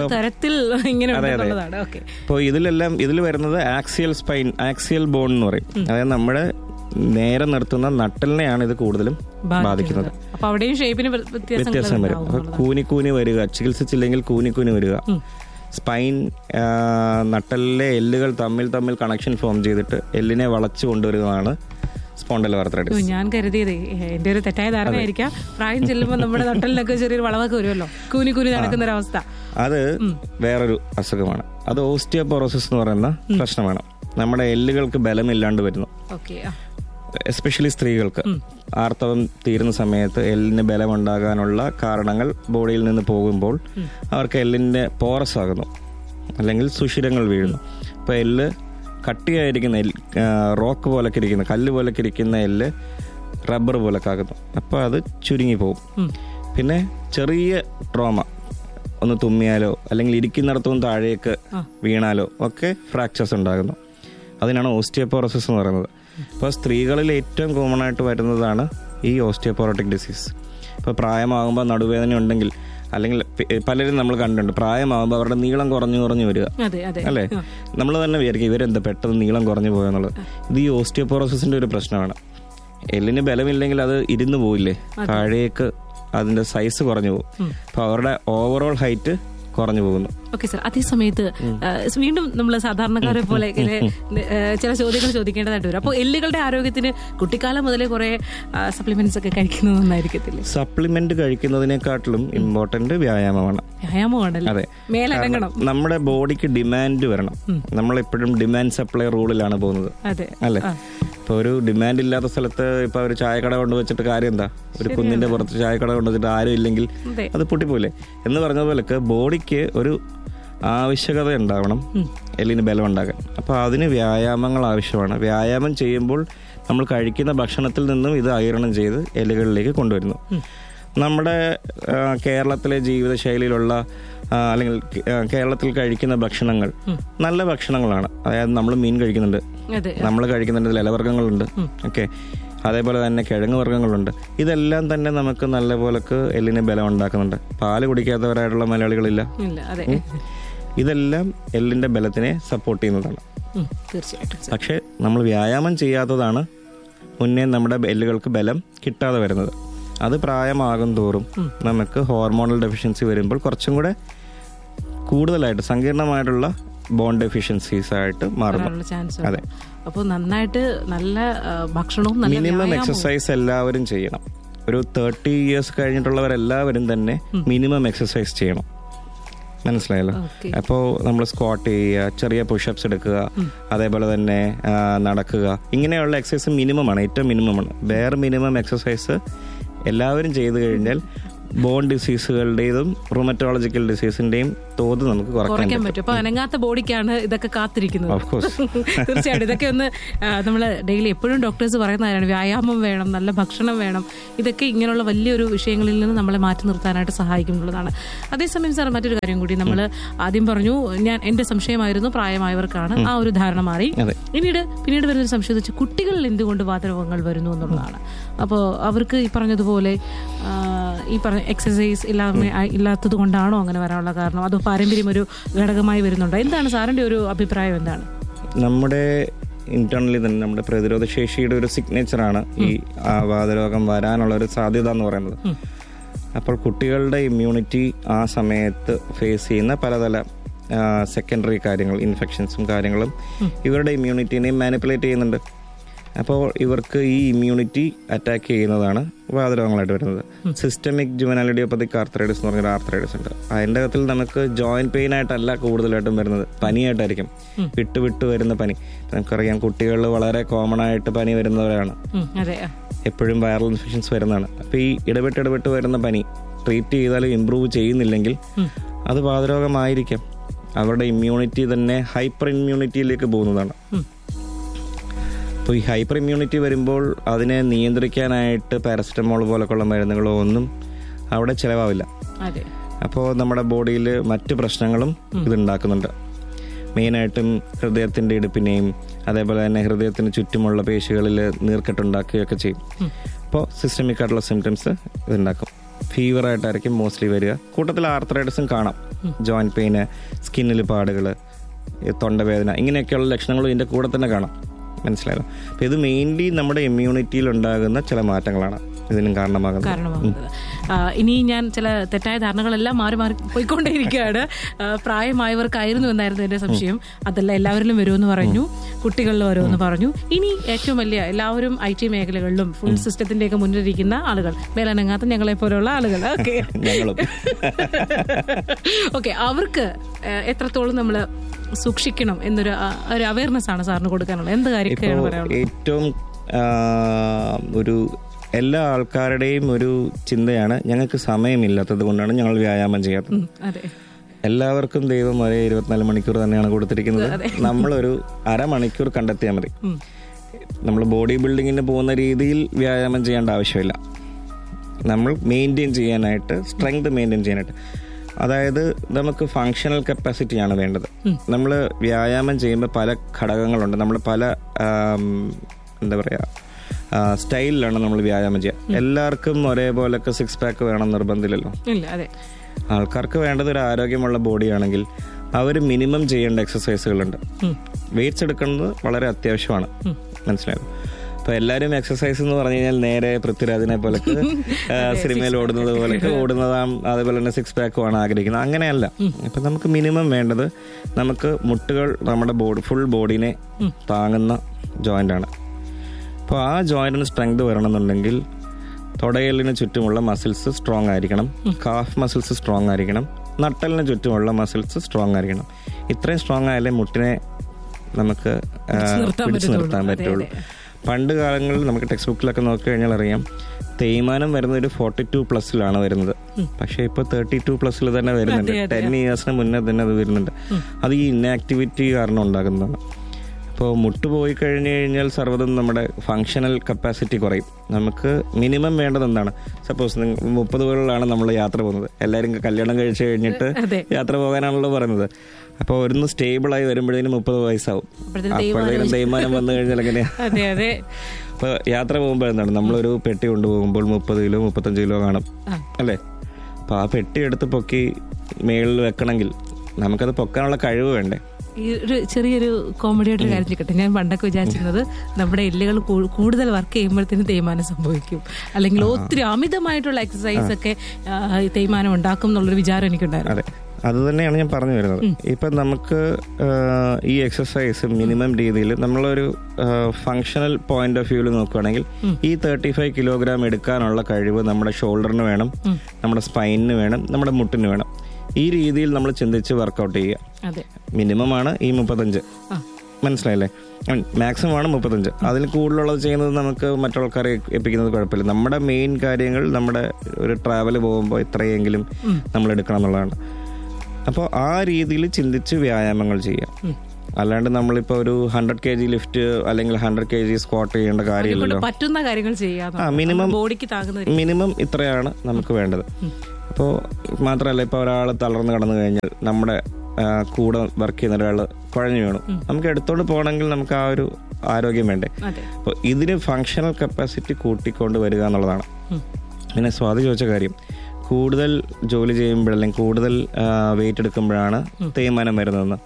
അതെ അതെ. ഇപ്പോൾ ഇതിൽ വരുന്നത് ആക്സിയൽ ബോൺ എന്ന് പറയും. അതായത് നമ്മുടെ നേരെ നിർത്തുന്ന നട്ടലിനെയാണ് ഇത് കൂടുതലും ബാധിക്കുന്നത്. വ്യത്യാസം വരും. അപ്പൊ കൂനി വരിക, ചികിത്സിച്ചില്ലെങ്കിൽ കൂനി വരിക. സ്പൈൻ, നട്ടലിലെ എല്ലുകൾ തമ്മിൽ കണക്ഷൻ ഫോം ചെയ്തിട്ട് എല്ലിനെ വളച്ചു കൊണ്ടുവരുന്നതാണ് സ്പോണ്ടൈലോ ആർത്രൈറ്റിസ്. ഞാൻ കരുതിയത് എന്റെ ഒരു തെറ്റായ ധാരണയായിരിക്കാം, പ്രായം ചെല്ലുമ്പോൾ നമ്മുടെ നട്ടലിനൊക്കെ ചെറിയൊരു വളവൊക്കെ വരുമല്ലോ, കൂനി നടക്കുന്ന ഒരവസ്ഥ. അത് വേറൊരു അസുഖമാണ്. അത് ഓസ്റ്റിയോപോറോസിസ് എന്ന് പറയുന്ന പ്രശ്നമാണ്. നമ്മുടെ എല്ലുകൾക്ക് ബലമില്ലാണ്ട് വരുന്നു. എസ്പെഷ്യലി സ്ത്രീകൾക്ക് ആർത്തവം തീരുന്ന സമയത്ത് എല്ലിന് ബലമുണ്ടാകാനുള്ള കാരണങ്ങൾ ബോഡിയിൽ നിന്ന് പോകുമ്പോൾ അവർക്ക് എല്ലിന്റെ പോറസ് ആകുന്നു, അല്ലെങ്കിൽ സുഷിരങ്ങൾ വീഴുന്നു. അപ്പൊ എല്ല് കട്ടിയായിരിക്കുന്ന റോക്ക് പോലൊക്കെ ഇരിക്കുന്ന, കല്ല് പോലൊക്കെ ഇരിക്കുന്ന എല്ല് റബ്ബർ പോലൊക്കെ ആകുന്നു. അപ്പോൾ അത് ചുരുങ്ങി പോകും. പിന്നെ ചെറിയ ട്രോമ, ഒന്ന് തുമ്മിയാലോ അല്ലെങ്കിൽ ഇരിക്കുന്നിടത്തും താഴേക്ക് വീണാലോ ഒക്കെ ഫ്രാക്ചേഴ്സ് ഉണ്ടാകുന്നു. അതിനാണ് ഓസ്റ്റിയോപോറോസിസ് എന്ന് പറയുന്നത്. ഇപ്പോൾ സ്ത്രീകളിൽ ഏറ്റവും കോമൺ ആയിട്ട് വരുന്നതാണ് ഈ ഓസ്റ്റിയോപോറോട്ടിക് ഡിസീസ്. ഇപ്പോൾ പ്രായമാകുമ്പോൾ നടുവേദന ഉണ്ടെങ്കിൽ, അല്ലെങ്കിൽ പലരും നമ്മൾ കണ്ടിട്ടുണ്ട്, പ്രായമാകുമ്പോൾ അവരുടെ നീളം കുറഞ്ഞു വരിക അല്ലേ? നമ്മൾ തന്നെ വിചാരിക്കും ഇവരെന്താ പെട്ടെന്ന് നീളം കുറഞ്ഞു പോയെന്നുള്ളത്. ഇത് ഈ ഓസ്റ്റിയോപോറോസിസിന്റെ ഒരു പ്രശ്നമാണ്. എല്ലിന് ബലമില്ലെങ്കിൽ അത് ഇരുന്ന് പോയില്ലേ, താഴേക്ക് അതിന്റെ സൈസ് കുറഞ്ഞു പോകും. അപ്പൊ അവരുടെ ഓവറോൾ ഹൈറ്റ് കുറഞ്ഞു പോകുന്നു. ഓക്കെ സാർ, അതേസമയത്ത് വീണ്ടും നമ്മൾ സാധാരണക്കാരെ പോലെ ചില ചോദ്യങ്ങൾ ചോദിക്കേണ്ടതായിട്ട് വരും. അപ്പോൾ എല്ലുകളുടെ ആരോഗ്യത്തിന് കുട്ടിക്കാലം മുതലേ കുറെ സപ്ലിമെന്റ്സ് ഒക്കെ കഴിക്കുന്നത് നന്നായിരിക്കത്തില്ലേ? സപ്ലിമെന്റ് കഴിക്കുന്നതിനെക്കാട്ടിലും ഇമ്പോർട്ടന്റ് വ്യായാമമാണ്. അതെ, മേലടങ്ങണം. നമ്മുടെ ബോഡിക്ക് ഡിമാൻഡ് വരണം. നമ്മളെപ്പോഴും ഡിമാൻഡ് സപ്ലൈ റൂളിലാണ് പോകുന്നത് അല്ലേ? ഇപ്പൊ ഒരു ഡിമാൻഡ് ഇല്ലാത്ത സ്ഥലത്ത് ഇപ്പൊ ഒരു ചായക്കട കൊണ്ടുവച്ചിട്ട് കാര്യം എന്താ? ഒരു കുന്നിന്റെ പുറത്ത് ചായക്കട കൊണ്ടുവച്ചിട്ട് ആരും ഇല്ലെങ്കിൽ അത് പൊട്ടിപ്പോലെ എന്ന് പറഞ്ഞതുപോലൊക്കെ ബോഡിക്ക് ഒരു ആവശ്യകത ഉണ്ടാവണം എല്ലിന് ബലം ഉണ്ടാകാൻ. അപ്പൊ അതിന് വ്യായാമങ്ങൾ ആവശ്യമാണ്. വ്യായാമം ചെയ്യുമ്പോൾ നമ്മൾ കഴിക്കുന്ന ഭക്ഷണത്തിൽ നിന്നും ഇത് ആഗിരണം ചെയ്ത് എല്ലുകളിലേക്ക് കൊണ്ടുവരുന്നു. നമ്മുടെ കേരളത്തിലെ ജീവിതശൈലിയിലുള്ള അല്ലെങ്കിൽ കേരളത്തിൽ കഴിക്കുന്ന ഭക്ഷണങ്ങൾ നല്ല ഭക്ഷണങ്ങളാണ്. അതായത് നമ്മൾ മീൻ കഴിക്കുന്നുണ്ട്, നമ്മൾ കഴിക്കുന്നുണ്ട് ഇലവർഗ്ഗങ്ങളുണ്ട്, ഓക്കെ, അതേപോലെ തന്നെ കിഴങ്ങ് വർഗ്ഗങ്ങളുണ്ട്. ഇതെല്ലാം തന്നെ നമുക്ക് നല്ല പോലക്ക് എല്ലിന് ബലം ഉണ്ടാക്കുന്നുണ്ട്. പാല് കുടിക്കാത്തവരായിട്ടുള്ള മലയാളികളില്ല. ഇതെല്ലാം എല്ലിന്റെ ബലത്തിനെ സപ്പോർട്ട് ചെയ്യുന്നതാണ്. പക്ഷെ നമ്മൾ വ്യായാമം ചെയ്യാത്തതാണ് മുന്നേ നമ്മുടെ എല്ലുകൾക്ക് ബലം കിട്ടാതെ വരുന്നത്. അത് പ്രായമാകും തോറും നമുക്ക് ഹോർമോണൽ ഡെഫിഷ്യൻസി വരുമ്പോൾ കുറച്ചും കൂടെ കൂടുതലായിട്ട് സങ്കീർണമായിട്ടുള്ള ബോൺ ഡെഫിഷ്യൻസീസ് ആയിട്ട് മാറുന്നു. അതെ, അപ്പോൾ നന്നായിട്ട് നല്ല ഭക്ഷണവും മിനിമം എക്സസൈസ് എല്ലാവരും ചെയ്യണം. ഒരു 30 years കഴിഞ്ഞിട്ടുള്ളവരെല്ലാവരും തന്നെ മിനിമം എക്സസൈസ് ചെയ്യണം. മനസ്സിലായല്ലോ. അപ്പോൾ നമ്മൾ സ്ക്വാട്ട് ചെയ്യുക, ചെറിയ പുഷപ്സ് എടുക്കുക, അതേപോലെ തന്നെ നടക്കുക, ഇങ്ങനെയുള്ള എക്സസൈസ് മിനിമമാണ്, ഏറ്റവും മിനിമമാണ്. വേറെ മിനിമം എക്സസൈസ് എല്ലാവരും ചെയ്തു കഴിഞ്ഞാൽ ബോൺ ഡിസീസുകളുടേതും റൊമറ്റോളജിക്കൽ ഡിസീസിന്റെയും തോത് നമുക്ക് കുറയ്ക്കാൻ പറ്റും. അപ്പൊ അനങ്ങാത്ത ബോഡിക്കാണ് ഇതൊക്കെ കാത്തിരിക്കുന്നത്. തീർച്ചയായിട്ടും ഇതൊക്കെ ഒന്ന് നമ്മൾ ഡെയിലി എപ്പോഴും ഡോക്ടേഴ്സ് പറയുന്നതാണ്, വ്യായാമം വേണം, നല്ല ഭക്ഷണം വേണം. ഇതൊക്കെ ഇങ്ങനെയുള്ള വലിയൊരു വിഷയങ്ങളിൽ നിന്ന് നമ്മളെ മാറ്റി നിർത്താനായിട്ട് സഹായിക്കുന്നുള്ളതാണ്. അതേസമയം സാർ മറ്റൊരു കാര്യം കൂടി, നമ്മൾ ആദ്യം പറഞ്ഞു, എന്റെ സംശയമായിരുന്നു പ്രായമായവർക്കാണ്, ആ ഒരു ധാരണ മാറി. പിന്നീട് വരുന്നൊരു സംശയം വെച്ചാൽ കുട്ടികളിൽ എന്തുകൊണ്ട് വാതരോഗങ്ങൾ വരുന്നു എന്നുള്ളതാണ്. അപ്പോൾ അവർക്ക് ഈ പറഞ്ഞതുപോലെ ഈ പറഞ്ഞ എക്സസൈസ് ഇല്ലാത്തത് കൊണ്ടാണോ അങ്ങനെ വരാനുള്ള കാരണം, അതോ പാരമ്പര്യം ഒരു ഘടകമായി വരുന്നുണ്ടോ? എന്താണ് സാറിന്റെ ഒരു അഭിപ്രായം? എന്താണ് നമ്മുടെ ഇന്റേണലി തന്നെ നമ്മുടെ പ്രതിരോധ ശേഷിയുടെ ഒരു സിഗ്നേച്ചറാണ് ഈ വാതരോഗം വരാനുള്ള ഒരു സാധ്യത എന്ന് പറയുന്നത്. അപ്പോൾ കുട്ടികളുടെ ഇമ്മ്യൂണിറ്റി ആ സമയത്ത് ഫേസ് ചെയ്യുന്ന പലതര സെക്കൻഡറി കാര്യങ്ങൾ, ഇൻഫെക്ഷൻസും കാര്യങ്ങളും ഇവരുടെ ഇമ്മ്യൂണിറ്റിനെയും മാനിപ്പുലേറ്റ് ചെയ്യുന്നുണ്ട്. അപ്പോൾ ഇവർക്ക് ഈ ഇമ്മ്യൂണിറ്റി അറ്റാക്ക് ചെയ്യുന്നതാണ് വാതരോഗങ്ങളായിട്ട് വരുന്നത്. സിസ്റ്റമിക് ജുവനൈൽ ഇഡിയോപ്പത്തിക് ആർത്രൈറ്റിസ് എന്ന് പറഞ്ഞൊരു ആർത്രൈറ്റിസ് ഉണ്ട്. അതിൻ്റെ അകത്തിൽ നമുക്ക് ജോയിന്റ് പെയിൻ ആയിട്ടല്ല കൂടുതലായിട്ടും വരുന്നത്, പനിയായിട്ടായിരിക്കും, വിട്ട് വരുന്ന പനി. നമുക്കറിയാം കുട്ടികളിൽ വളരെ കോമൺ ആയിട്ട് പനി വരുന്നവരാണ്, എപ്പോഴും വൈറൽ ഇൻഫെക്ഷൻസ് വരുന്നതാണ്. അപ്പോൾ ഈ ഇടപെട്ട് വരുന്ന പനി ട്രീറ്റ് ചെയ്താലും ഇമ്പ്രൂവ് ചെയ്യുന്നില്ലെങ്കിൽ അത് വാതരോഗമായിരിക്കാം. അവരുടെ ഇമ്മ്യൂണിറ്റി തന്നെ ഹൈപ്പർ ഇമ്മ്യൂണിറ്റിയിലേക്ക് പോകുന്നതാണ്. അപ്പോൾ ഈ ഹൈപ്പർ ഇമ്മ്യൂണിറ്റി വരുമ്പോൾ അതിനെ നിയന്ത്രിക്കാനായിട്ട് പാരസെറ്റമോൾ പോലൊക്കെയുള്ള മരുന്നുകളോ ഒന്നും അവിടെ ചിലവാവില്ല. അപ്പോൾ നമ്മുടെ ബോഡിയിൽ മറ്റു പ്രശ്നങ്ങളും ഇതുണ്ടാക്കുന്നുണ്ട്. മെയിനായിട്ടും ഹൃദയത്തിൻ്റെ ഇടുപ്പിനെയും അതേപോലെ തന്നെ ഹൃദയത്തിന് ചുറ്റുമുള്ള പേശികളിൽ നീർക്കെട്ടുണ്ടാക്കുകയൊക്കെ ചെയ്യും. അപ്പോൾ സിസ്റ്റമിക് ആയിട്ടുള്ള സിംറ്റംസ് ഇതുണ്ടാക്കും. ഫീവറായിട്ടായിരിക്കും മോസ്റ്റ്ലി വരിക. കൂട്ടത്തിൽ ആർത്രൈറ്റിസും കാണാം, ജോയിന്റ് പെയിന്, സ്കിന്നിൽ പാടുകൾ, തൊണ്ടവേദന, ഇങ്ങനെയൊക്കെയുള്ള ലക്ഷണങ്ങളും ഇതിൻ്റെ കൂടെ തന്നെ കാണാം. മനസ്സിലായോ? അപ്പം ഇത് മെയിൻലി നമ്മുടെ ഇമ്മ്യൂണിറ്റിയിൽ ഉണ്ടാകുന്ന ചില മാറ്റങ്ങളാണ് ഇതിനും കാരണമാകുന്നത്. ഇനി ഞാൻ ചില തെറ്റായ ധാരണകളെല്ലാം മാറി പോയിക്കൊണ്ടേയിരിക്കുകയാണ്. പ്രായമായവർക്കായിരുന്നു എന്നായിരുന്നു എന്റെ സംശയം. അതല്ല, എല്ലാവരിലും വരുമെന്ന് പറഞ്ഞു, കുട്ടികളിൽ വരുമെന്ന് പറഞ്ഞു. ഇനി ഏറ്റവും വലിയ എല്ലാവരും IT മേഖലകളിലും ഫുഡ് സിസ്റ്റത്തിന്റെ ഒക്കെ മുന്നിലിരിക്കുന്ന ആളുകൾ, മേലനങ്ങാത്ത ഞങ്ങളെ പോലുള്ള ആളുകൾ, ഓക്കെ, അവർക്ക് എത്രത്തോളം നമ്മൾ സൂക്ഷിക്കണം എന്നൊരു അവയർനെസ് ആണ് സാറിന് കൊടുക്കാനുള്ളത്? എന്ത് കാര്യമൊക്കെയാണ് പറയാനുള്ളത്? ഏറ്റവും ഒരു എല്ലാ ആൾക്കാരുടെയും ഒരു ചിന്തയാണ്, ഞങ്ങൾക്ക് സമയമില്ലാത്തത് കൊണ്ടാണ് ഞങ്ങൾ വ്യായാമം ചെയ്യാത്തത്. എല്ലാവർക്കും ദൈവം ഒരേ 24 മണിക്കൂർ തന്നെയാണ് കൊടുത്തിരിക്കുന്നത്. നമ്മളൊരു അരമണിക്കൂർ കണ്ടെത്തിയാൽ മതി. നമ്മൾ ബോഡി ബിൽഡിങ്ങിന് പോകുന്ന രീതിയിൽ വ്യായാമം ചെയ്യേണ്ട ആവശ്യമില്ല. നമ്മൾ മെയിൻറ്റെയിൻ ചെയ്യാനായിട്ട്, സ്ട്രെങ്ത് മെയിൻറ്റെയിൻ ചെയ്യാനായിട്ട്, അതായത് നമുക്ക് ഫങ്ഷണൽ കപ്പാസിറ്റിയാണ് വേണ്ടത്. നമ്മൾ വ്യായാമം ചെയ്യുമ്പോൾ പല ഘടകങ്ങളുണ്ട്. നമ്മൾ പല എന്താ പറയുക സ്റ്റൈലിലാണ് നമ്മൾ വ്യായാമം ചെയ്യുക. എല്ലാവർക്കും ഒരേപോലൊക്കെ 6 പാക്ക് വേണം നിർബന്ധമില്ലല്ലോ. ആൾക്കാർക്ക് വേണ്ടത് ഒരു ആരോഗ്യമുള്ള ബോഡിയാണെങ്കിൽ അവർ മിനിമം ചെയ്യേണ്ട എക്സസൈസുകളുണ്ട്. വെയിറ്റ്സ് എടുക്കുന്നത് വളരെ അത്യാവശ്യമാണ്. മനസ്സിലായോ? അപ്പൊ എല്ലാരും എക്സസൈസ് എന്ന് പറഞ്ഞു കഴിഞ്ഞാൽ നേരെ പൃഥ്വിരാജിനെ പോലൊക്കെ സിനിമയിൽ ഓടുന്നത് പോലൊക്കെ ഓടുന്നതാം, അതേപോലെ തന്നെ 6 പാക്കുമാണ് ആഗ്രഹിക്കുന്നത്. അങ്ങനെയല്ല. ഇപ്പൊ നമുക്ക് മിനിമം വേണ്ടത്, നമുക്ക് മുട്ടുകൾ നമ്മുടെ ഫുൾ ബോഡിനെ താങ്ങുന്ന ജോയിന്റ് ആണ്. അപ്പോൾ ആ ജോയിന്റിന് സ്ട്രെങ്ത് വരണമെന്നുണ്ടെങ്കിൽ തൊടയലിന് ചുറ്റുമുള്ള മസിൽസ് സ്ട്രോങ് ആയിരിക്കണം, കാഫ് മസിൽസ് സ്ട്രോങ് ആയിരിക്കണം, നട്ടലിന് ചുറ്റുമുള്ള മസിൽസ് സ്ട്രോങ് ആയിരിക്കണം. ഇത്രയും സ്ട്രോങ് ആയാലേ മുട്ടിനെ നമുക്ക് പിടിച്ചു നിർത്താൻ പറ്റുള്ളൂ. പണ്ട് കാലങ്ങളിൽ നമുക്ക് ടെക്സ്റ്റ് ബുക്കിലൊക്കെ നോക്കി കഴിഞ്ഞാൽ അറിയാം, തേയ്മാനം വരുന്നത് ഒരു 42+ വരുന്നത്. പക്ഷെ ഇപ്പൊ 32+ തന്നെ വരുന്നുണ്ട്. 10 ഇയേഴ്സിന് മുന്നേ തന്നെ അത് വരുന്നുണ്ട്. അത് ഈ ഇന്നാക്ടിവിറ്റി കാരണം ഉണ്ടാകുന്നതാണ്. അപ്പോൾ മുട്ട് പോയി കഴിഞ്ഞു കഴിഞ്ഞാൽ സർവ്വതും നമ്മുടെ ഫങ്ഷണൽ കപ്പാസിറ്റി കുറയും. നമുക്ക് മിനിമം വേണ്ടത് എന്താണ്? സപ്പോസ് 30കളിലാണ് നമ്മൾ യാത്ര പോകുന്നത്. എല്ലാവരും കല്യാണം കഴിച്ചു കഴിഞ്ഞിട്ട് യാത്ര പോകാനാണല്ലോ പറയുന്നത്. അപ്പോൾ ഒന്ന് സ്റ്റേബിളായി വരുമ്പോഴേനും 30 വയസ്സാവും. അപ്പോഴത്തേക്കും തേയ്മാനം വന്നു കഴിഞ്ഞാൽ എങ്ങനെയാ? അപ്പോൾ യാത്ര പോകുമ്പോൾ എന്താണ്, നമ്മളൊരു പെട്ടി കൊണ്ടുപോകുമ്പോൾ 30 കിലോ 35 കിലോ കാണും അല്ലേ? അപ്പോൾ ആ പെട്ടി എടുത്ത് പൊക്കി മേളിൽ വെക്കണമെങ്കിൽ നമുക്കത് പൊക്കാനുള്ള കഴിവ് വേണ്ടേ? ഈ ഒരു ചെറിയൊരു കോമഡിയായിട്ടൊരു കാര്യം ചെയ്യട്ടെ. ഞാൻ പണ്ടൊക്കെ വിചാരിച്ചിരുന്നത് നമ്മുടെ എല്ലുകൾ കൂടുതൽ വർക്ക് ചെയ്യുമ്പോഴത്തേന് തേയ്മാനം സംഭവിക്കും, അല്ലെങ്കിൽ ഒത്തിരി അമിതമായിട്ടുള്ള എക്സസൈസ് ഒക്കെ തേയ്മാനം ഉണ്ടാക്കും എന്നുള്ളൊരു വിചാരം എനിക്കുണ്ടായിരുന്നു. അതെ, അത് തന്നെയാണ് ഞാൻ പറഞ്ഞു വരുന്നത്. ഇപ്പം നമുക്ക് ഈ എക്സസൈസ് മിനിമം രീതിയിൽ നമ്മളൊരു ഫങ്ഷണൽ പോയിന്റ് ഓഫ് വ്യൂവിൽ നോക്കുകയാണെങ്കിൽ ഈ 35 കിലോഗ്രാം എടുക്കാനുള്ള കഴിവ് നമ്മുടെ ഷോൾഡറിന് വേണം, നമ്മുടെ സ്പൈനിന് വേണം, നമ്മുടെ മുട്ടിന് വേണം. ഈ രീതിയിൽ നമ്മൾ ചിന്തിച്ച് വർക്കൗട്ട് ചെയ്യുക. മിനിമമാണ് ഈ 35, മനസ്സിലായില്ലേ? മാക്സിമം ആണ് 35. അതിൽ കൂടുതലുള്ളത് ചെയ്യുന്നത് നമുക്ക് മറ്റുള്ളവരെ എത്തിക്കുന്നത് കുഴപ്പമില്ല. നമ്മുടെ മെയിൻ കാര്യങ്ങൾ നമ്മുടെ ഒരു ട്രാവൽ പോകുമ്പോൾ ഇത്രയെങ്കിലും നമ്മൾ എടുക്കണം എന്നുള്ളതാണ്. അപ്പോൾ ആ രീതിയിൽ ചിന്തിച്ച് വ്യായാമങ്ങൾ ചെയ്യാം. അല്ലാണ്ട് നമ്മളിപ്പോൾ ഒരു 100 kg ലിഫ്റ്റ് അല്ലെങ്കിൽ 100 kg സ്ക്വാട്ട് ചെയ്യേണ്ട കാര്യമില്ലല്ലോ. പറ്റുന്ന കാര്യങ്ങൾ ചെയ്യാം. മിനിമം ഇത്രയാണ് നമുക്ക് വേണ്ടത്. അപ്പോൾ മാത്രമല്ല, ഇപ്പോൾ ഒരാൾ തളർന്ന് കടന്നു കഴിഞ്ഞാൽ നമ്മുടെ കൂടെ വർക്ക് ചെയ്യുന്ന ഒരാൾ കുഴഞ്ഞു വീണു, നമുക്ക് എടുത്തോണ്ട് പോകണമെങ്കിൽ നമുക്ക് ആ ഒരു ആരോഗ്യം വേണ്ടേ? അപ്പോൾ ഇതിന് ഫങ്ഷണൽ കപ്പാസിറ്റി കൂട്ടിക്കൊണ്ട് വരിക എന്നുള്ളതാണ്. പിന്നെ സ്വാതി ചോദിച്ച കാര്യം, കൂടുതൽ ജോലി ചെയ്യുമ്പോഴല്ലെങ്കിൽ കൂടുതൽ വെയിറ്റ് എടുക്കുമ്പോഴാണ് തേയ്മാനം വരുന്നതെന്ന്.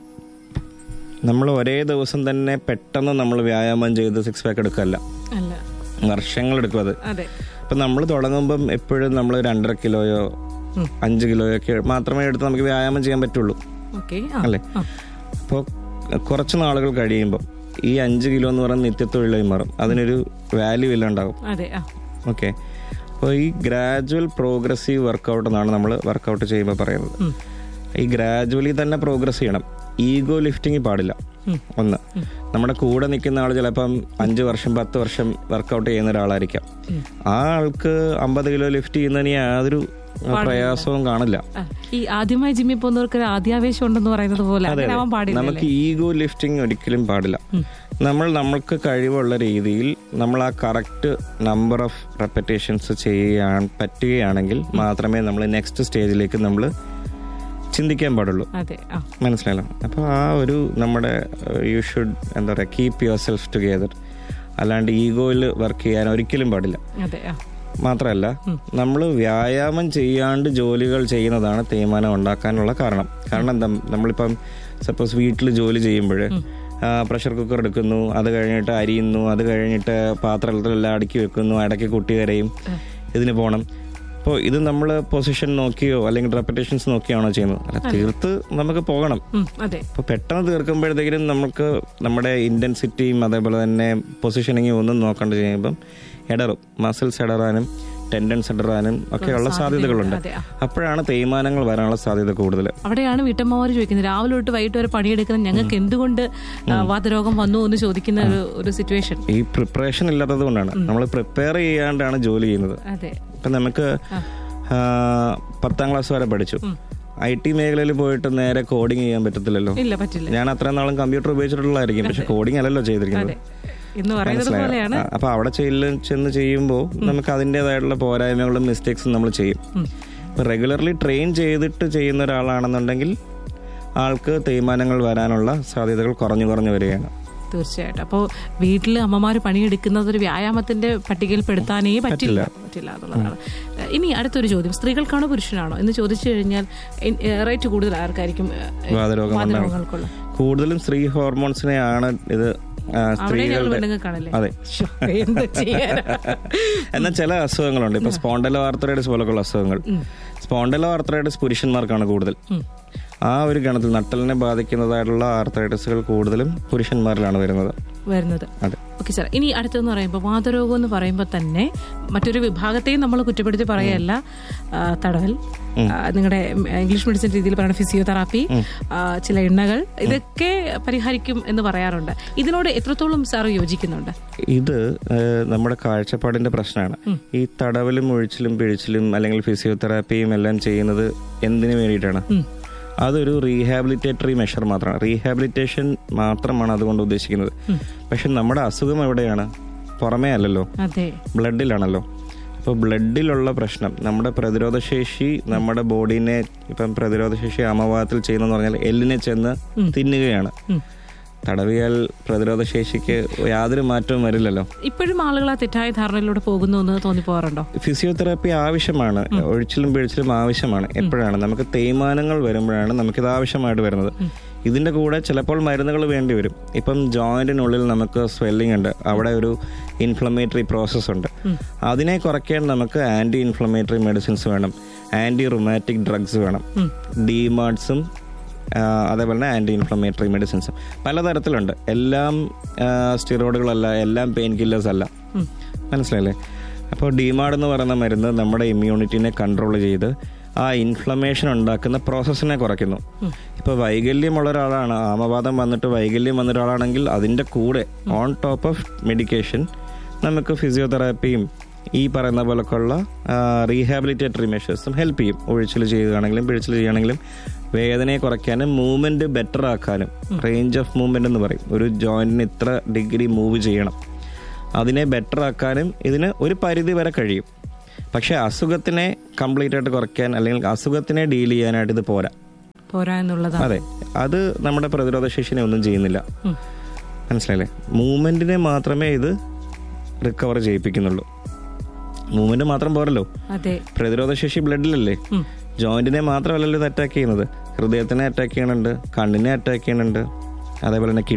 നമ്മൾ ഒരേ ദിവസം തന്നെ പെട്ടെന്ന് നമ്മൾ വ്യായാമം ചെയ്ത് 6 pack എടുക്കല്ല, വർഷങ്ങളെടുക്കും അത്. ഇപ്പം നമ്മൾ തുടങ്ങുമ്പം എപ്പോഴും നമ്മൾ 2.5 കിലോയോ 5 കിലോയോ ഒക്കെ മാത്രമേ എടുത്ത് നമുക്ക് വ്യായാമം ചെയ്യാൻ പറ്റുള്ളൂ, അല്ലേ? അപ്പോൾ കുറച്ച് നാളുകൾ കഴിയുമ്പോൾ ഈ 5 കിലോ എന്ന് പറയുന്നത് നിത്യത്തൊഴിലായി മാറും. അതിനൊരു വാല്യൂ ഇല്ലാണ്ടാകും. ഓക്കെ. അപ്പോൾ ഈ ഗ്രാജുവൽ പ്രോഗ്രസീവ് വർക്കൗട്ട് എന്നാണ് നമ്മൾ വർക്കൗട്ട് ചെയ്യുമ്പോൾ പറയുന്നത്. ഈ ഗ്രാജുവലി തന്നെ പ്രോഗ്രസ് ചെയ്യണം. ഈഗോ ലിഫ്റ്റിംഗ് പാടില്ല. ഒന്ന്, നമ്മുടെ കൂടെ നിൽക്കുന്ന ആൾ ചിലപ്പം 5 വർഷം 10 വർഷം വർക്കൗട്ട് ചെയ്യുന്ന ഒരാളായിരിക്കാം. ആ ആൾക്ക് 50 കിലോ ലിഫ്റ്റ് ചെയ്യുന്നതിന് യാതൊരു പ്രയാസവും കാണില്ല. ഈ ആദ്യമായി ജിമ്മിൽ പോകുന്നവർക്ക് ആദ്യാവേശം ഉണ്ടെന്ന് പറയുന്നത് പോലെ നമുക്ക് ഈഗോ ലിഫ്റ്റിംഗ് ഒരിക്കലും പാടില്ല. നമ്മൾക്ക് കഴിവുള്ള രീതിയിൽ നമ്മൾ ആ കറക്റ്റ് നമ്പർ ഓഫ് റെപ്പറ്റേഷൻസ് ചെയ്യാൻ പറ്റുകയാണെങ്കിൽ മാത്രമേ നമ്മൾ നെക്സ്റ്റ് സ്റ്റേജിലേക്ക് നമ്മൾ ചിന്തിക്കാൻ പാടുള്ളൂ. മനസ്സിലായല്ലോ? അപ്പോൾ ആ ഒരു നമ്മുടെ യു ഷുഡ് എന്താ പറയുക, കീപ് യുവർ സെൽഫ് ടുഗെദർ. അല്ലാണ്ട് ഈഗോയിൽ വർക്ക് ചെയ്യാൻ ഒരിക്കലും പാടില്ല. മാത്രമല്ല, നമ്മൾ വ്യായാമം ചെയ്യാണ്ട് ജോലികൾ ചെയ്യുന്നതാണ് തേയ്മാനം ഉണ്ടാക്കാനുള്ള കാരണം. എന്താ, നമ്മളിപ്പം സപ്പോസ് വീട്ടിൽ ജോലി ചെയ്യുമ്പോൾ പ്രഷർ കുക്കർ എടുക്കുന്നു, അത് കഴിഞ്ഞിട്ട് അരിയുന്നു, അത് കഴിഞ്ഞിട്ട് പാത്രത്തിലെല്ലാം അടുക്കി വെക്കുന്നു, ഇടയ്ക്ക് കുട്ടി കരയും, ഇതിന് പോകണം. അപ്പോൾ ഇത് നമ്മൾ പൊസിഷൻ നോക്കിയോ അല്ലെങ്കിൽ റെപ്പറ്റേഷൻസ് നോക്കിയാണോ ചെയ്യുന്നത്? അല്ല, തീർത്ത് നമുക്ക് പോകണം. അപ്പോൾ പെട്ടെന്ന് തീർക്കുമ്പോഴത്തേക്കും നമുക്ക് നമ്മുടെ ഇന്റൻസിറ്റിയും അതേപോലെ തന്നെ പൊസിഷനിങ്ങും ഒന്നും നോക്കേണ്ട ചെയ്യുമ്പം ഇടറും, മസിൽസ് ഇടറാനും ടെൻഡൻസ് ഇടറാനും ഒക്കെയുള്ള സാധ്യതകളുണ്ട്. അപ്പോഴാണ് തേയ്മാനങ്ങൾ വരാനുള്ള സാധ്യത കൂടുതൽ. അവിടെയാണ് വീട്ടമ്മമാർ ചോദിക്കുന്നത്, രാവിലെ തൊട്ട് വൈകിട്ട് വരെ പണിയെടുക്കുന്ന ഞങ്ങൾക്ക് എന്തുകൊണ്ട് വാതരോഗം വന്നു എന്ന് ചോദിക്കുന്ന ഒരു സിറ്റുവേഷൻ. ഈ പ്രിപ്പറേഷൻ ഇല്ലാത്തത് കൊണ്ടാണ്. നമ്മൾ പ്രിപ്പയർ ചെയ്യാണ്ടാണ് ജോലി ചെയ്യുന്നത്. ഇപ്പം നമുക്ക് 10ാം ക്ലാസ് വരെ പഠിച്ചു, IT മേഖലയിൽ പോയിട്ട് നേരെ കോഡിങ് ചെയ്യാൻ പറ്റത്തില്ലല്ലോ. ഞാൻ അത്രയും നാളും കമ്പ്യൂട്ടർ ഉപയോഗിച്ചിട്ടുള്ളതായിരിക്കും, പക്ഷെ കോഡിങ് അല്ലല്ലോ ചെയ്തിരിക്കുന്നത്. അപ്പൊ അവിടെ ചെന്ന് ചെയ്യുമ്പോൾ നമുക്ക് അതിൻ്റെതായിട്ടുള്ള പോരായ്മകളും മിസ്റ്റേക്സും നമ്മൾ ചെയ്യും. ഇപ്പൊ റെഗുലർലി ട്രെയിൻ ചെയ്തിട്ട് ചെയ്യുന്ന ഒരാളാണെന്നുണ്ടെങ്കിൽ ആൾക്ക് തേയ്മാനങ്ങൾ വരാനുള്ള സാധ്യതകൾ കുറഞ്ഞു വരികയാണ്. തീർച്ചയായിട്ടും. അപ്പോൾ വീട്ടിൽ അമ്മമാർ പണിയെടുക്കുന്നത് ഒരു വ്യായാമത്തിന്റെ പട്ടികയിൽ പെടുത്താനേ പറ്റില്ല എന്നുള്ളതാണ്. ഇനി അടുത്തൊരു ചോദ്യം, സ്ത്രീകൾക്കാണോ പുരുഷനാണോ എന്ന് ചോദിച്ചു കഴിഞ്ഞാൽ റേറ്റ് കൂടുതൽ ആർക്കായിരിക്കും വാതരോഗങ്ങൾക്കുള്ള? കൂടുതലും സ്ത്രീ ഹോർമോൺസിനെയാണ് ഇത് എന്നാൽ ചില അസുഖങ്ങളുണ്ട്. ഇപ്പൊ സ്പോണ്ടലോ ആർത്രൈറ്റിസ് പോലൊക്കെയുള്ള അസുഖങ്ങൾ. സ്പോണ്ടലോ ആർത്രൈറ്റിസ് പുരുഷന്മാർക്കാണ് കൂടുതൽ. ആ ഒരു ഗണത്തിൽ നട്ടലിനെ ബാധിക്കുന്നതായിട്ടുള്ള ആർത്രൈറ്റിസുകൾ കൂടുതലും പുരുഷന്മാരിലാണ് വരുന്നത്. Okay sir. ഇനി അടുത്തെന്ന് പറയുമ്പോൾ വാതരോഗം എന്ന് പറയുമ്പോൾ തന്നെ മറ്റൊരു വിഭാഗത്തെയും നമ്മൾ കുറ്റപ്പെടുത്തി പറയല്ല. തടവൽ, നിങ്ങളുടെ ഇംഗ്ലീഷ് മെഡിസിൻ രീതിയിൽ പറയുന്ന ഫിസിയോതെറാപ്പി, ചില എണ്ണകൾ, ഇതൊക്കെ പരിഹരിക്കും എന്ന് പറയാറുണ്ട്. ഇതിനോട് എത്രത്തോളം സാർ യോജിക്കുന്നുണ്ട്? ഇത് നമ്മുടെ കാഴ്ചപ്പാടിന്റെ പ്രശ്നമാണ്. ഈ തടവലും ഒഴിച്ചിലും പിഴിച്ചിലും അല്ലെങ്കിൽ ഫിസിയോതെറാപ്പിയും എല്ലാം ചെയ്യുന്നത് എന്തിനു വേണ്ടിയിട്ടാണ്? അതൊരു റീഹാബിലിറ്റേറ്ററി മെഷർ മാത്രമാണ്. റീഹാബിലിറ്റേഷൻ മാത്രമാണ് അതുകൊണ്ട് ഉദ്ദേശിക്കുന്നത്. പക്ഷെ നമ്മുടെ അസുഖം എവിടെയാണ്? പുറമേ അല്ലല്ലോ, ബ്ലഡിലാണല്ലോ. അപ്പോൾ ബ്ലഡിലുള്ള പ്രശ്നം നമ്മുടെ പ്രതിരോധശേഷി, നമ്മുടെ ബോഡീനെ ഇപ്പം പ്രതിരോധശേഷി അമവാദത്തിൽ ചെയ്യുന്നതെന്ന് പറഞ്ഞാൽ എല്ലിനെ ചെന്ന് തിന്നുകയാണ്. തടവിയാൽ പ്രതിരോധശേഷിക്ക് യാതൊരു മാറ്റവും വരില്ലല്ലോ. ഇപ്പോഴും ആളുകൾ ആ തെറ്റായ ധാരണയിലൂടെ പോകുന്നു എന്ന് തോന്നിപ്പോകാറുണ്ടോ? ഫിസിയോതെറാപ്പി ആവശ്യമാണ്, ഒഴിച്ചിലും പിഴിച്ചിലും ആവശ്യമാണ്. എപ്പോഴാണ് നമുക്ക് തേയ്മാനങ്ങൾ വരുമ്പോഴാണ് നമുക്കിത് ആവശ്യമായിട്ട് വരുന്നത്. ഇതിന്റെ കൂടെ ചിലപ്പോൾ മരുന്നുകൾ വേണ്ടി വരും. ഇപ്പം ജോയിന്റിനുള്ളിൽ നമുക്ക് സ്വെല്ലിംഗ് ഉണ്ട്, അവിടെ ഒരു ഇൻഫ്ലമേറ്ററി പ്രോസസ് ഉണ്ട്. അതിനെ കുറയ്ക്കാൻ നമുക്ക് ആന്റി ഇൻഫ്ലമേറ്ററി മെഡിസിൻസ് വേണം, ആന്റി റുമാറ്റിക് ഡ്രഗ്സ് വേണം, ഡിമാർട്സും അതേപോലെ തന്നെ ആന്റി ഇൻഫ്ലമേറ്ററി മെഡിസിൻസും പലതരത്തിലുണ്ട്. എല്ലാം സ്റ്റിറോയിഡുകളല്ല, എല്ലാം പെയിൻ കില്ലേഴ്സ് അല്ല. മനസ്സിലായില്ലേ? അപ്പോൾ ഡിമാർഡ് എന്ന് പറയുന്ന മരുന്ന് നമ്മുടെ ഇമ്മ്യൂണിറ്റിനെ കൺട്രോൾ ചെയ്ത് ആ ഇൻഫ്ലമേഷൻ ഉണ്ടാക്കുന്ന പ്രോസസ്സിനെ കുറയ്ക്കുന്നു. ഇപ്പോൾ വൈകല്യമുള്ള ഒരാളാണ്, ആമവാദം വന്നിട്ട് വൈകല്യം വന്ന ഒരാളാണെങ്കിൽ അതിൻ്റെ കൂടെ ഓൺ ടോപ്പ് ഓഫ് മെഡിക്കേഷൻ നമുക്ക് ഫിസിയോതെറാപ്പിയും ഈ പറയുന്ന പോലൊക്കെയുള്ള റീഹാബിലിറ്റേറ്ററി മെഷേഴ്സും ഹെൽപ്പ് ചെയ്യും. ഒഴിച്ചിൽ ചെയ്യുകയാണെങ്കിലും പിഴിച്ചിൽ ചെയ്യുകയാണെങ്കിലും വേദനയെ കുറയ്ക്കാനും മൂവ്മെൻറ്റ് ബെറ്റർ ആക്കാനും, റേഞ്ച് ഓഫ് മൂവ്മെൻ്റ് എന്ന് പറയും, ഒരു ജോയിൻറ്റിന് ഇത്ര ഡിഗ്രി മൂവ് ചെയ്യണം, അതിനെ ബെറ്റർ ആക്കാനും ഇതിന് ഒരു പരിധി വരെ കഴിയും. പക്ഷേ അസുഖത്തിനെ കംപ്ലീറ്റ് ആയിട്ട് കുറയ്ക്കാൻ അല്ലെങ്കിൽ അസുഖത്തിനെ ഡീൽ ചെയ്യാനായിട്ട് ഇത് പോരാ എന്നുള്ളതാണ്. അതെ, അത് നമ്മുടെ പ്രതിരോധ ശേഷിനെ ഒന്നും ചെയ്യുന്നില്ല. മനസ്സിലായില്ലേ? മൂവ്മെന്റിനെ മാത്രമേ ഇത് റിക്കവർ ചെയ്യിപ്പിക്കുന്നുള്ളൂ. മൂവ്മെന്റ് മാത്രം പോരല്ലോ, പ്രതിരോധ ശേഷി ബ്ലഡിലല്ലേ. ജോയിന്റിനെ മാത്രമല്ലല്ലോ ഇത് അറ്റാക്ക് ചെയ്യുന്നത്, ഹൃദയത്തിനെ അറ്റാക്ക് ചെയ്യുന്നുണ്ട്, കണ്ണിനെ അറ്റാക്ക് ചെയ്യുന്നുണ്ട്, അതേപോലെ തന്നെ